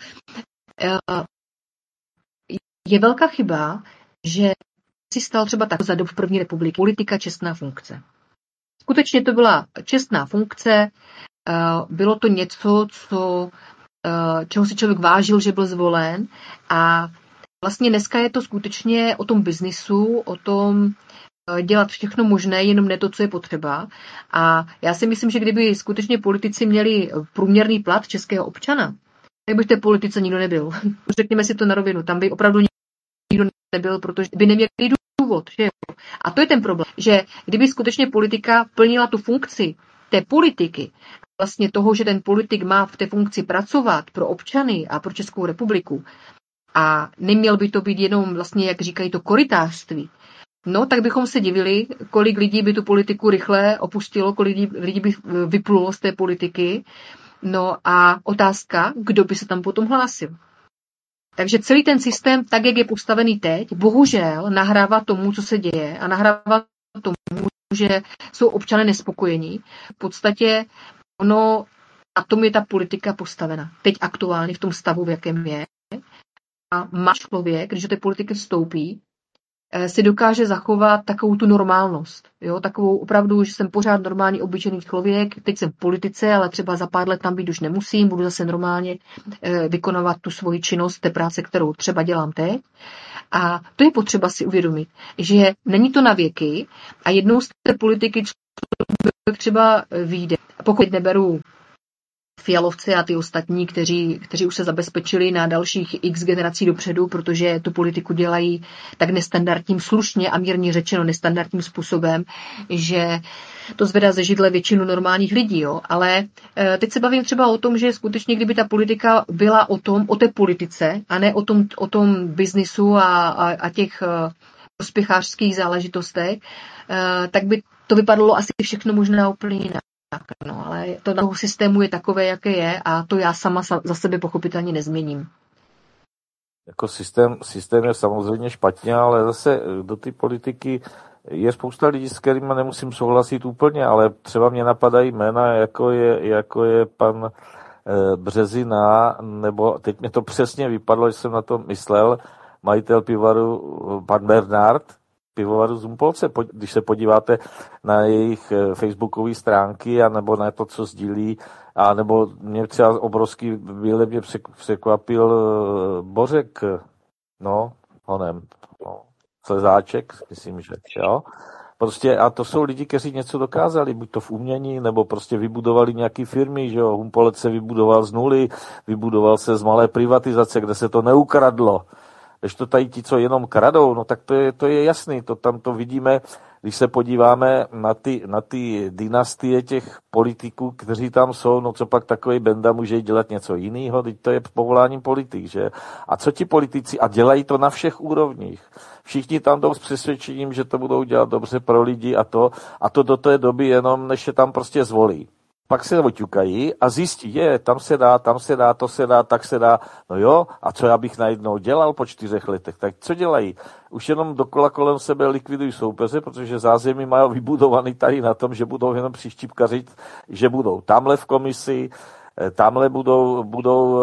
je velká chyba, že si stal třeba tak za dob v první republiky politika čestná funkce. Skutečně to byla čestná funkce, bylo to něco, co, čeho si člověk vážil, že byl zvolen a vlastně dneska je to skutečně o tom biznisu, o tom dělat všechno možné, jenom ne to, co je potřeba. A já si myslím, že kdyby skutečně politici měli průměrný plat českého občana, tak by v té politice nikdo nebyl. Řekněme si to na rovinu. Tam by opravdu nikdo nebyl, protože by neměli důvod. Že? A to je ten problém, že kdyby skutečně politika plnila tu funkci té politiky, vlastně toho, že ten politik má v té funkci pracovat pro občany a pro Českou republiku, a neměl by to být jenom vlastně, jak říkají, to korytářství, no, tak bychom se divili, kolik lidí by tu politiku rychle opustilo, kolik lidí, lidí by vyplulo z té politiky. No a otázka, kdo by se tam potom hlásil. Takže celý ten systém, tak jak je postavený teď, bohužel nahrává tomu, co se děje a nahrává tomu, že jsou občané nespokojení. V podstatě ono na tom je ta politika postavena. Teď aktuálně v tom stavu, v jakém je. A má člověk, když do té politiky vstoupí, si dokáže zachovat takovou tu normálnost. Jo? Takovou opravdu, že jsem pořád normální, obyčejný člověk, teď jsem v politice, ale třeba za pár let tam být už nemusím, budu zase normálně vykonávat tu svoji činnost, té práce, kterou třeba dělám teď. A to je potřeba si uvědomit, že není to na věky a jednou z té politiky člověk třeba vyjde. Pokud neberu Fialovci a ty ostatní, kteří, kteří už se zabezpečili na dalších x generací dopředu, protože tu politiku dělají tak nestandardním, slušně a mírně řečeno nestandardním způsobem, že to zvedá ze židle většinu normálních lidí. Jo? Ale e, teď se bavím třeba o tom, že skutečně, kdyby ta politika byla o tom, o té politice a ne o tom, o tom biznisu a, a, a těch e, prospěchářských záležitostech, e, tak by to vypadalo asi všechno možná úplně jinak. No, ale to toho systému je takové, jaké je a to já sama za sebe pochopitelně nezměním. Jako systém, systém je samozřejmě špatně, ale zase do té politiky je spousta lidí, s kterými nemusím souhlasit úplně, ale třeba mě napadají jména, jako je, jako je pan e, Březina, nebo teď mě to přesně vypadlo, že jsem na to myslel, majitel pivovaru pan Bernard, pivovaru z Humpolce. Když se podíváte na jejich facebookové stránky, anebo na to, co sdílí, a nebo mě třeba obrovský výlet mě překvapil Bořek, no, honem, no, Slezáček, myslím, že, jo. Prostě, a to jsou lidi, kteří něco dokázali, buď to v umění, nebo prostě vybudovali nějaký firmy, že jo. Humpolec se vybudoval z nuly, vybudoval se z malé privatizace, kde se to neukradlo. Když to tady ti, co jenom kradou, no tak to je, to je jasný, to tam to vidíme, když se podíváme na ty, na ty dynastie těch politiků, kteří tam jsou, no co pak takový Benda může dělat něco jiného, teď to je povoláním politik, že? A co ti politici, a dělají to na všech úrovních, všichni tam jdou s přesvědčením, že to budou dělat dobře pro lidi a to, a to do té doby jenom, než je tam prostě zvolí. Pak se oťukají a zjistí, je, tam se dá, tam se dá, to se dá, tak se dá. No jo, a co já bych najednou dělal po čtyřech letech? Tak co dělají? Už jenom dokola kolem sebe likvidují soupeře, protože zázemí mají vybudovaný tady na tom, že budou jenom přištípkařit, že budou tamhle v komisi, tamhle budou, budou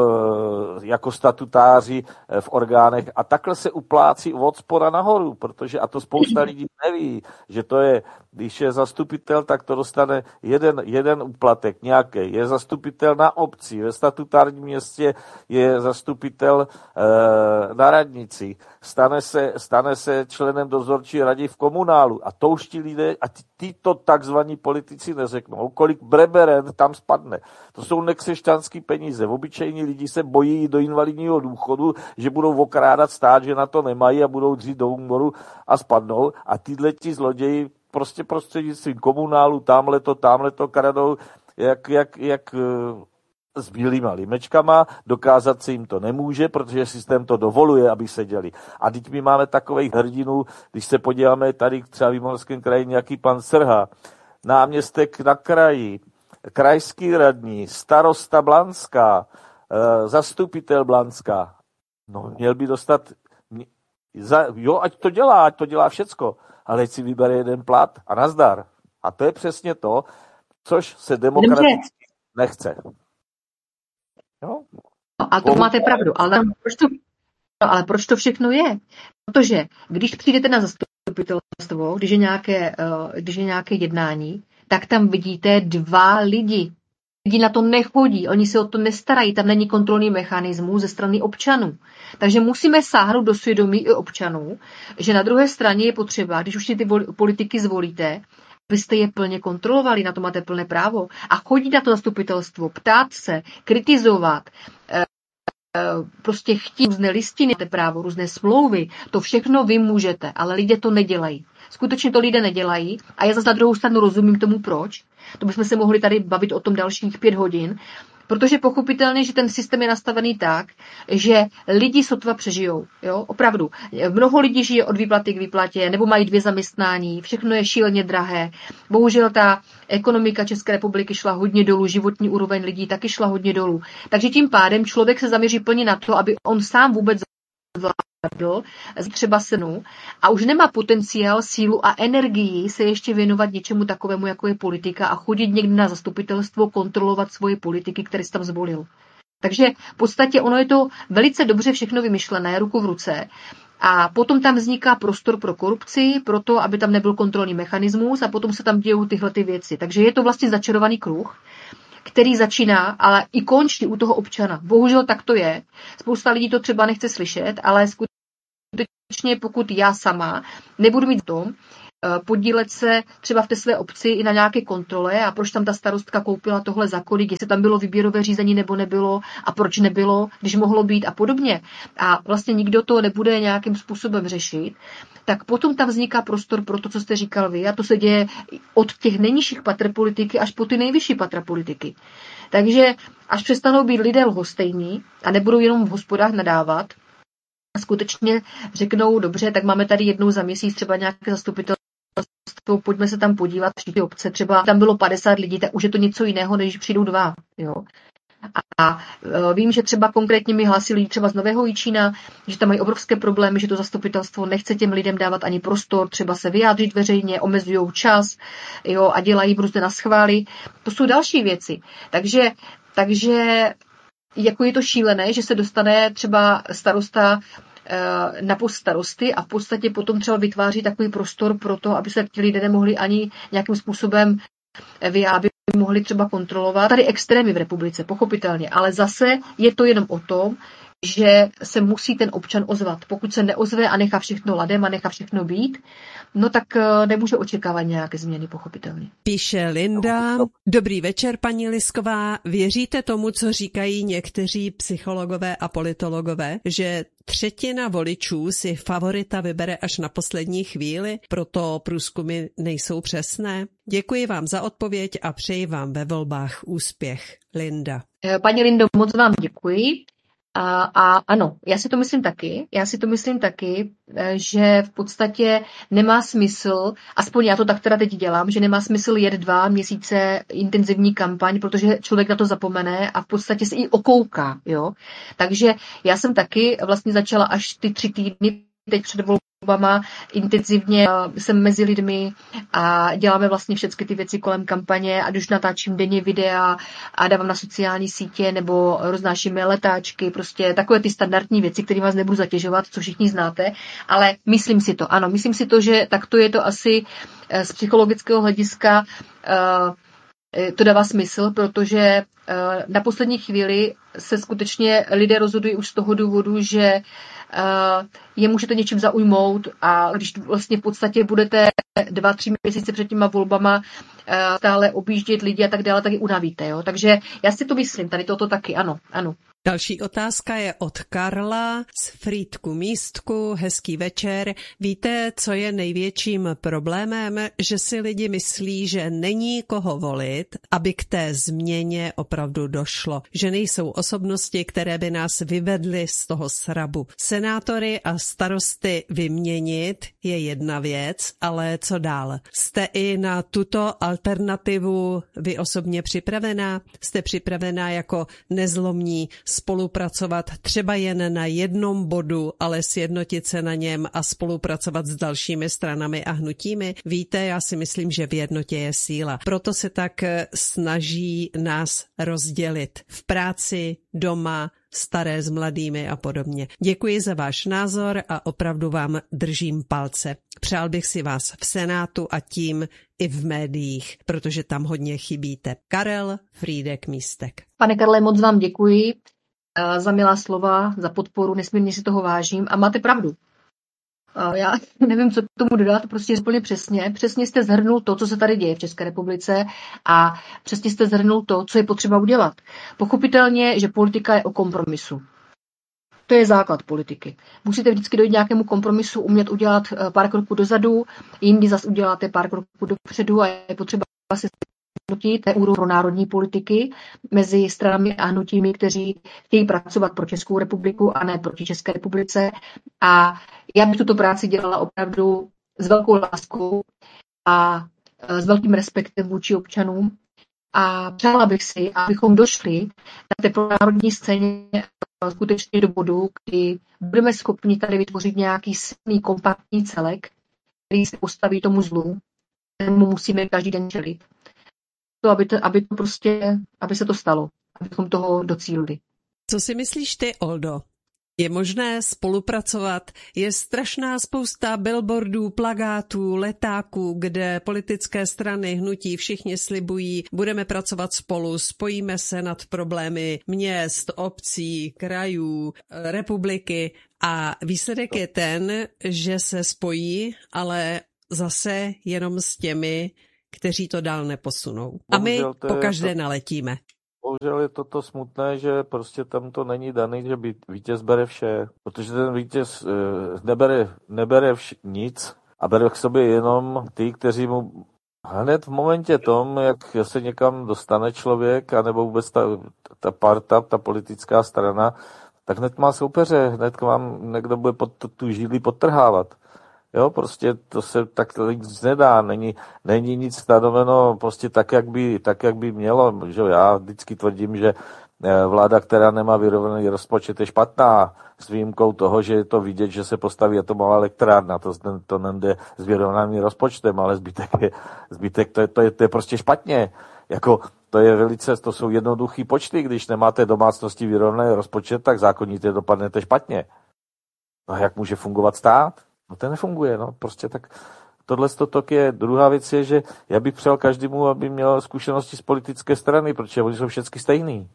jako statutáři v orgánech a takhle se uplácí od spora nahoru, protože, a to spousta lidí neví, že to je, když je zastupitel, tak to dostane jeden, jeden úplatek nějaký. Je zastupitel na obci, ve statutárním městě je zastupitel e, na radnici, stane se, stane se členem dozorčí rady v komunálu a to už ti lidé, a tyto takzvaní politici neřeknou, kolik breberen tam spadne. To jsou nekřesťanský peníze. Obyčejní lidi se bojí do invalidního důchodu, že budou okrádat stát, že na to nemají a budou dřít do úmoru a spadnou. A tyhle ti zloději prostě prostřednictvím komunálu, tamhle to, tamhle to kradou, jak, jak, jak s bílýma limečkama, dokázat se jim to nemůže, protože systém to dovoluje, aby seděli. A teď my máme takových hrdinů, když se podíváme tady třeba v Jihomoravském kraji nějaký pan Srha, náměstek na kraji, krajský radní, starosta Blanská, e, zastupitel Blanská. No, měl by dostat, za, jo, ať to dělá, ať to dělá všecko, ale ať si vybere jeden plat a nazdar. A to je přesně to, což se demokraticky nechce. Jo? No, ale to máte pravdu, ale proč to, no, ale proč to všechno je? Protože když přijdete na zastupitelstvo, když je nějaké, uh, když je nějaké jednání, tak tam vidíte dva lidi. Lidi na to nechodí, oni se o to nestarají, tam není kontrolní mechanismus ze strany občanů. Takže musíme sáhnout do svědomí i občanů, že na druhé straně je potřeba, když už ty politiky zvolíte, abyste je plně kontrolovali, na to máte plné právo. A chodit na to zastupitelstvo, ptát se, kritizovat, prostě chtít různé listiny, máte právo, různé smlouvy, to všechno vy můžete, ale lidé to nedělají. Skutečně to lidé nedělají a já zase na druhou stranu rozumím tomu proč. To bychom se mohli tady bavit o tom dalších pět hodin, protože pochopitelně, že ten systém je nastavený tak, že lidi sotva přežijou. Jo? Opravdu. Mnoho lidí žije od výplaty k výplatě, nebo mají dvě zaměstnání, všechno je šíleně drahé. Bohužel ta ekonomika České republiky šla hodně dolů, životní úroveň lidí taky šla hodně dolů. Takže tím pádem člověk se zaměří plně na to, aby on sám vůbec třeba senu a už nemá potenciál, sílu a energii se ještě věnovat něčemu takovému, jako je politika a chodit někdy na zastupitelstvo, kontrolovat svoje politiky, které jsi tam zvolil. Takže v podstatě ono je to velice dobře všechno vymyšlené, ruku v ruce. A potom tam vzniká prostor pro korupci, pro to, aby tam nebyl kontrolní mechanismus a potom se tam dějou tyhle ty věci. Takže je to vlastně začarovaný kruh, který začíná, ale i končí u toho občana. Bohužel tak to je. Spousta lidí to třeba nechce slyšet, ale skutečně pokud já sama nebudu mít v tom, podílet se třeba v té své obci i na nějaké kontrole a proč tam ta starostka koupila tohle za kolik, jestli tam bylo výběrové řízení nebo nebylo a proč nebylo, když mohlo být a podobně. A vlastně nikdo to nebude nějakým způsobem řešit, tak potom tam vzniká prostor pro to, co jste říkal vy a to se děje od těch nejnižších patr politiky až po ty nejvyšší patra politiky. Takže až přestanou být lidé lhostejní a nebudou jenom v hospodách nadávat, a skutečně řeknou, dobře, tak máme tady jednou za měsíc třeba nějaké zastupitelstvo, pojďme se tam podívat, všichni obce, třeba tam bylo padesát lidí, tak už je to něco jiného, než přijdou dva. Jo. A, a vím, že třeba konkrétně mi hlásí lidi třeba z Nového Jičína, že tam mají obrovské problémy, že to zastupitelstvo nechce těm lidem dávat ani prostor, třeba se vyjádřit veřejně, omezují čas, jo, a dělají prostě na schvály. To jsou další věci. Takže, takže jako je to šílené, že se dostane třeba starosta na post starosty a v podstatě potom třeba vytváří takový prostor pro to, aby se ti lidé nemohli ani nějakým způsobem vyjádřit, mohli třeba kontrolovat. Tady extrémy v republice, pochopitelně, ale zase je to jenom o tom, že se musí ten občan ozvat. Pokud se neozve a nechá všechno ladem a nechá všechno být, no tak nemůže očekávat nějaké změny, pochopitelně. Píše Linda. Dobrý večer, paní Lisková. Věříte tomu, co říkají někteří psychologové a politologové, že třetina voličů si favorita vybere až na poslední chvíli, proto průzkumy nejsou přesné? Děkuji vám za odpověď a přeji vám ve volbách úspěch. Linda. Paní Lindo, moc vám děkuji. A, a ano, já si to myslím taky, já si to myslím taky, že v podstatě nemá smysl, aspoň já to tak teda teď dělám, že nemá smysl jet dva měsíce intenzivní kampaň, protože člověk na to zapomene a v podstatě se i okouká, jo. Takže já jsem taky vlastně začala až ty tři týdny teď před volbama intenzivně jsem mezi lidmi a děláme vlastně všechny ty věci kolem kampaně, ať už natáčím denně videa a dávám na sociální sítě nebo roznášíme letáčky, prostě takové ty standardní věci, které vás nebudu zatěžovat, co všichni znáte, ale myslím si to, ano, myslím si to, že takto je to asi z psychologického hlediska to dává smysl, protože na poslední chvíli se skutečně lidé rozhodují už z toho důvodu, že je můžete něčím zaujmout a když vlastně v podstatě budete dva, tři měsíce před těma volbama stále objíždět lidi a tak dále, tak je unavíte. Jo? Takže já si to myslím, tady toto taky, ano, ano. Další otázka je od Karla z Frýdku Místku. Hezký večer. Víte, co je největším problémem? Že si lidi myslí, že není koho volit, aby k té změně opravdu došlo. Že nejsou osobnosti, které by nás vyvedly z toho srabu. Senátory a starosty vyměnit je jedna věc, ale co dál? Jste i na tuto alternativu vy osobně připravená? Jste připravená jako nezlomní spolupracovat třeba jen na jednom bodu, ale sjednotit se na něm a spolupracovat s dalšími stranami a hnutími? Víte, já si myslím, že v jednotě je síla. Proto se tak snaží nás rozdělit v práci, doma, staré s mladými a podobně. Děkuji za váš názor a opravdu vám držím palce. Přál bych si vás v Senátu a tím i v médiích, protože tam hodně chybíte. Karel Frýdek Místek. Pane Karle, moc vám děkuji za milá slova, za podporu, nesmírně si toho vážím a máte pravdu. Já nevím, co k tomu dodat, prostě úplně přesně. Přesně jste zhrnul to, co se tady děje v České republice a přesně jste zhrnul to, co je potřeba udělat. Pochopitelně, že politika je o kompromisu. To je základ politiky. Musíte vždycky dojít nějakému kompromisu, umět udělat pár kroků dozadu, jindy zase uděláte pár kroků dopředu a je potřeba se sjednotit pro národní politiky mezi stranami a hnutími, kteří chtějí pracovat pro Českou republiku a ne proti České republice. A já bych tuto práci dělala opravdu s velkou láskou a s velkým respektem vůči občanům. A přála bych si, abychom došli na té národní scéně skutečně do bodu, kdy budeme schopni tady vytvořit nějaký silný kompaktní celek, který se postaví tomu zlu, kterému musíme každý den čelit. To, aby, to, aby to prostě, aby se to stalo, abychom toho docílili. Co si myslíš ty, Oldo? Je možné spolupracovat? Je strašná spousta billboardů, plakátů, letáků, kde politické strany, hnutí, všichni slibují, budeme pracovat spolu, spojíme se nad problémy měst, obcí, krajů, republiky a výsledek je ten, že se spojí, ale zase jenom s těmi, kteří to dál neposunou. A my pokaždé naletíme. Bohužel je toto smutné, že prostě tam to není daný, že vítěz bere vše, protože ten vítěz nebere, nebere vš- nic a bere k sobě jenom ty, kteří mu hned v momentě tom, jak se někam dostane člověk, anebo vůbec ta, ta parta, ta politická strana, tak hned má soupeře, hned vám někdo bude pod tu židli podtrhávat. Jo, prostě to se tak nic nedá, není, není nic stanoveno prostě tak, jak by, tak, jak by mělo. Že já vždycky tvrdím, že vláda, která nemá vyrovnaný rozpočet, je špatná, s výjimkou toho, že je to vidět, že se postaví atomová elektrárna, to, to nejde s vyrovnaným rozpočtem, ale zbytek, je, zbytek to, je, to, je, to je prostě špatně. Jako, to je velice, to jsou jednoduchý počty, když nemáte domácnosti vyrovnaný rozpočet, tak zákonitě dopadnete špatně. No jak může fungovat stát? No to nefunguje, no, prostě tak tohle stotok je. Druhá věc je, že já bych přál každému, aby měl zkušenosti z politické strany, protože oni jsou všechny stejný.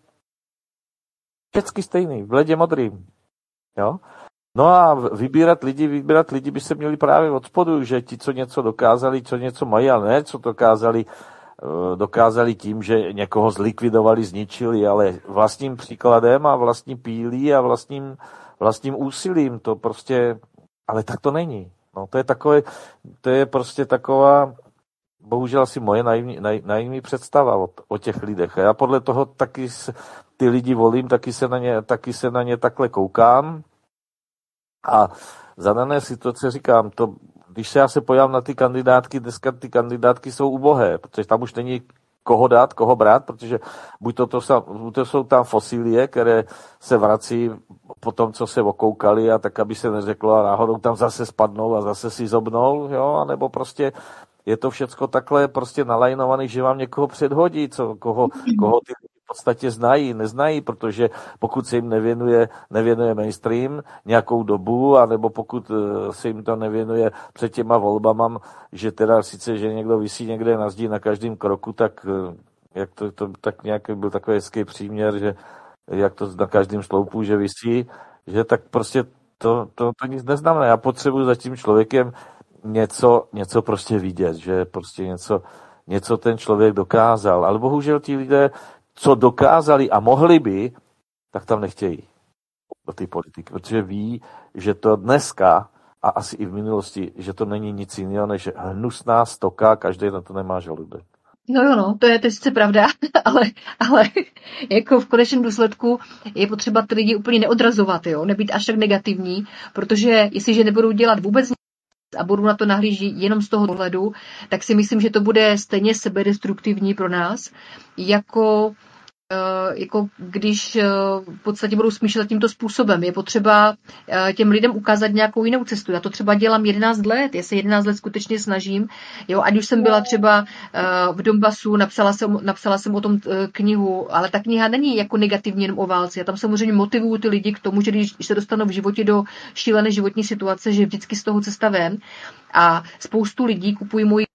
Všechny stejný, v ledě modrým, jo. No a vybírat lidi, vybírat lidi by se měli právě od spodu, že ti, co něco dokázali, co něco mají, ale ne, co dokázali, dokázali tím, že někoho zlikvidovali, zničili, ale vlastním příkladem a vlastní pílí a vlastním, vlastním úsilím, to prostě. Ale tak to není. No, to je takové, to je prostě taková, bohužel asi moje naivní, naivní představa o, o těch lidech. A já podle toho taky ty lidi volím, taky se na ně, taky se na ně takhle koukám. A za dané situace říkám, to, když se já se pojám na ty kandidátky, dneska ty kandidátky jsou ubohé, protože tam už není koho dát, koho brát, protože buď to, to, buď to jsou tam fosílie, které se vrací po tom, co se okoukali a tak, aby se neřeklo a náhodou tam zase spadnou a zase si zobnou, jo, anebo prostě je to všecko takhle prostě nalajnovaný, že vám někoho předhodí, co, koho, koho ty v podstatě znají, neznají, protože pokud se jim nevěnuje, nevěnuje mainstream nějakou dobu, anebo pokud se jim to nevěnuje před těma volbama, že teda sice, že někdo visí někde na zdi na každém kroku, tak jak to, to tak nějak byl takový hezký příměr, že jak to na každém sloupu, že visí, že tak prostě to, to, to nic neznamená. Já potřebuji za tím člověkem něco, něco prostě vidět, že prostě něco, něco ten člověk dokázal. Ale bohužel ti lidé, co dokázali a mohli by, tak tam nechtějí do té politiky, protože ví, že to dneska a asi i v minulosti, že to není nic jiného, než hnusná stoka, každý na to nemá žaludek. No jo, no, to je, to je sice pravda, ale, ale jako v konečném důsledku je potřeba ty lidi úplně neodrazovat, jo, nebýt až tak negativní, protože jestliže nebudou dělat vůbec nic a budou na to nahlížet jenom z toho pohledu, tak si myslím, že to bude stejně sebedestruktivní pro nás, jako jako když v podstatě budou smýšlet tímto způsobem. Je potřeba těm lidem ukázat nějakou jinou cestu. Já to třeba dělám jedenáct let. Já se jedenáct let skutečně snažím. Jo, ať už jsem byla třeba v Donbasu, napsala jsem, napsala jsem o tom knihu, ale ta kniha není jako negativní jenom o válce. Já tam samozřejmě motivuju ty lidi k tomu, že když se dostanou v životě do šílené životní situace, že vždycky z toho cesta ven. A spoustu lidí kupují můj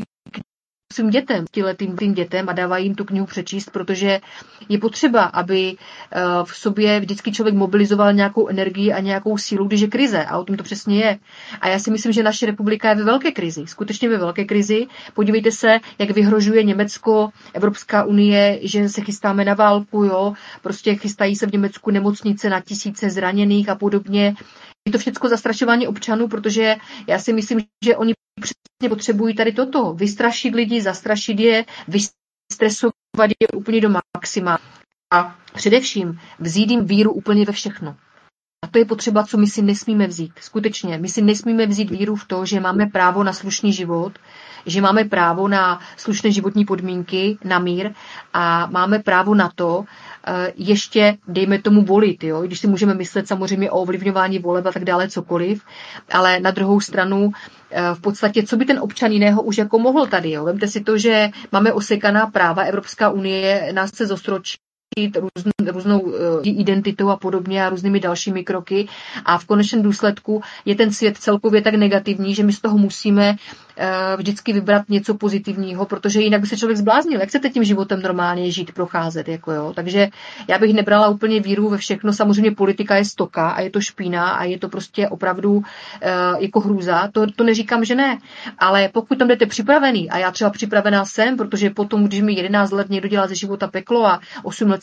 svým dětem, těletým tým dětem a dávají jim tu knihu přečíst, protože je potřeba, aby v sobě vždycky člověk mobilizoval nějakou energii a nějakou sílu, když je krize. A o tom to přesně je. A já si myslím, že naše republika je ve velké krizi. Skutečně ve velké krizi. Podívejte se, jak vyhrožuje Německo, Evropská unie, že se chystáme na válku, jo. Prostě chystají se v Německu nemocnice na tisíce zraněných a podobně. Je to všechno zastrašování občanů, protože já si myslím, že oni přesně potřebují tady toto. Vystrašit lidi, zastrašit je, vystresovat je úplně do maxima. A především vzít jim víru úplně ve všechno. A to je potřeba, co my si nesmíme vzít. Skutečně, my si nesmíme vzít víru v to, že máme právo na slušný život, že máme právo na slušné životní podmínky, na mír a máme právo na to, ještě, dejme tomu, volit, jo? Když si můžeme myslet samozřejmě o ovlivňování voleb a tak dále, cokoliv, ale na druhou stranu v podstatě, co by ten občan jiného už jako mohl tady, jo? Vemte si to, že máme osekaná práva, Evropská unie nás chce zostročit různou, různou identitou a podobně a různými dalšími kroky a v konečném důsledku je ten svět celkově tak negativní, že my z toho musíme vždycky vybrat něco pozitivního, protože jinak by se člověk zbláznil. Jak chcete tím životem normálně žít, procházet? Jako jo? Takže já bych nebrala úplně víru ve všechno. Samozřejmě politika je stoka a je to špína a je to prostě opravdu jako hrůza. To, to neříkám, že ne. Ale pokud tam jdete připravený, a já třeba připravená jsem, protože potom, když mi jedenáct let někdo dělá ze života peklo a osm let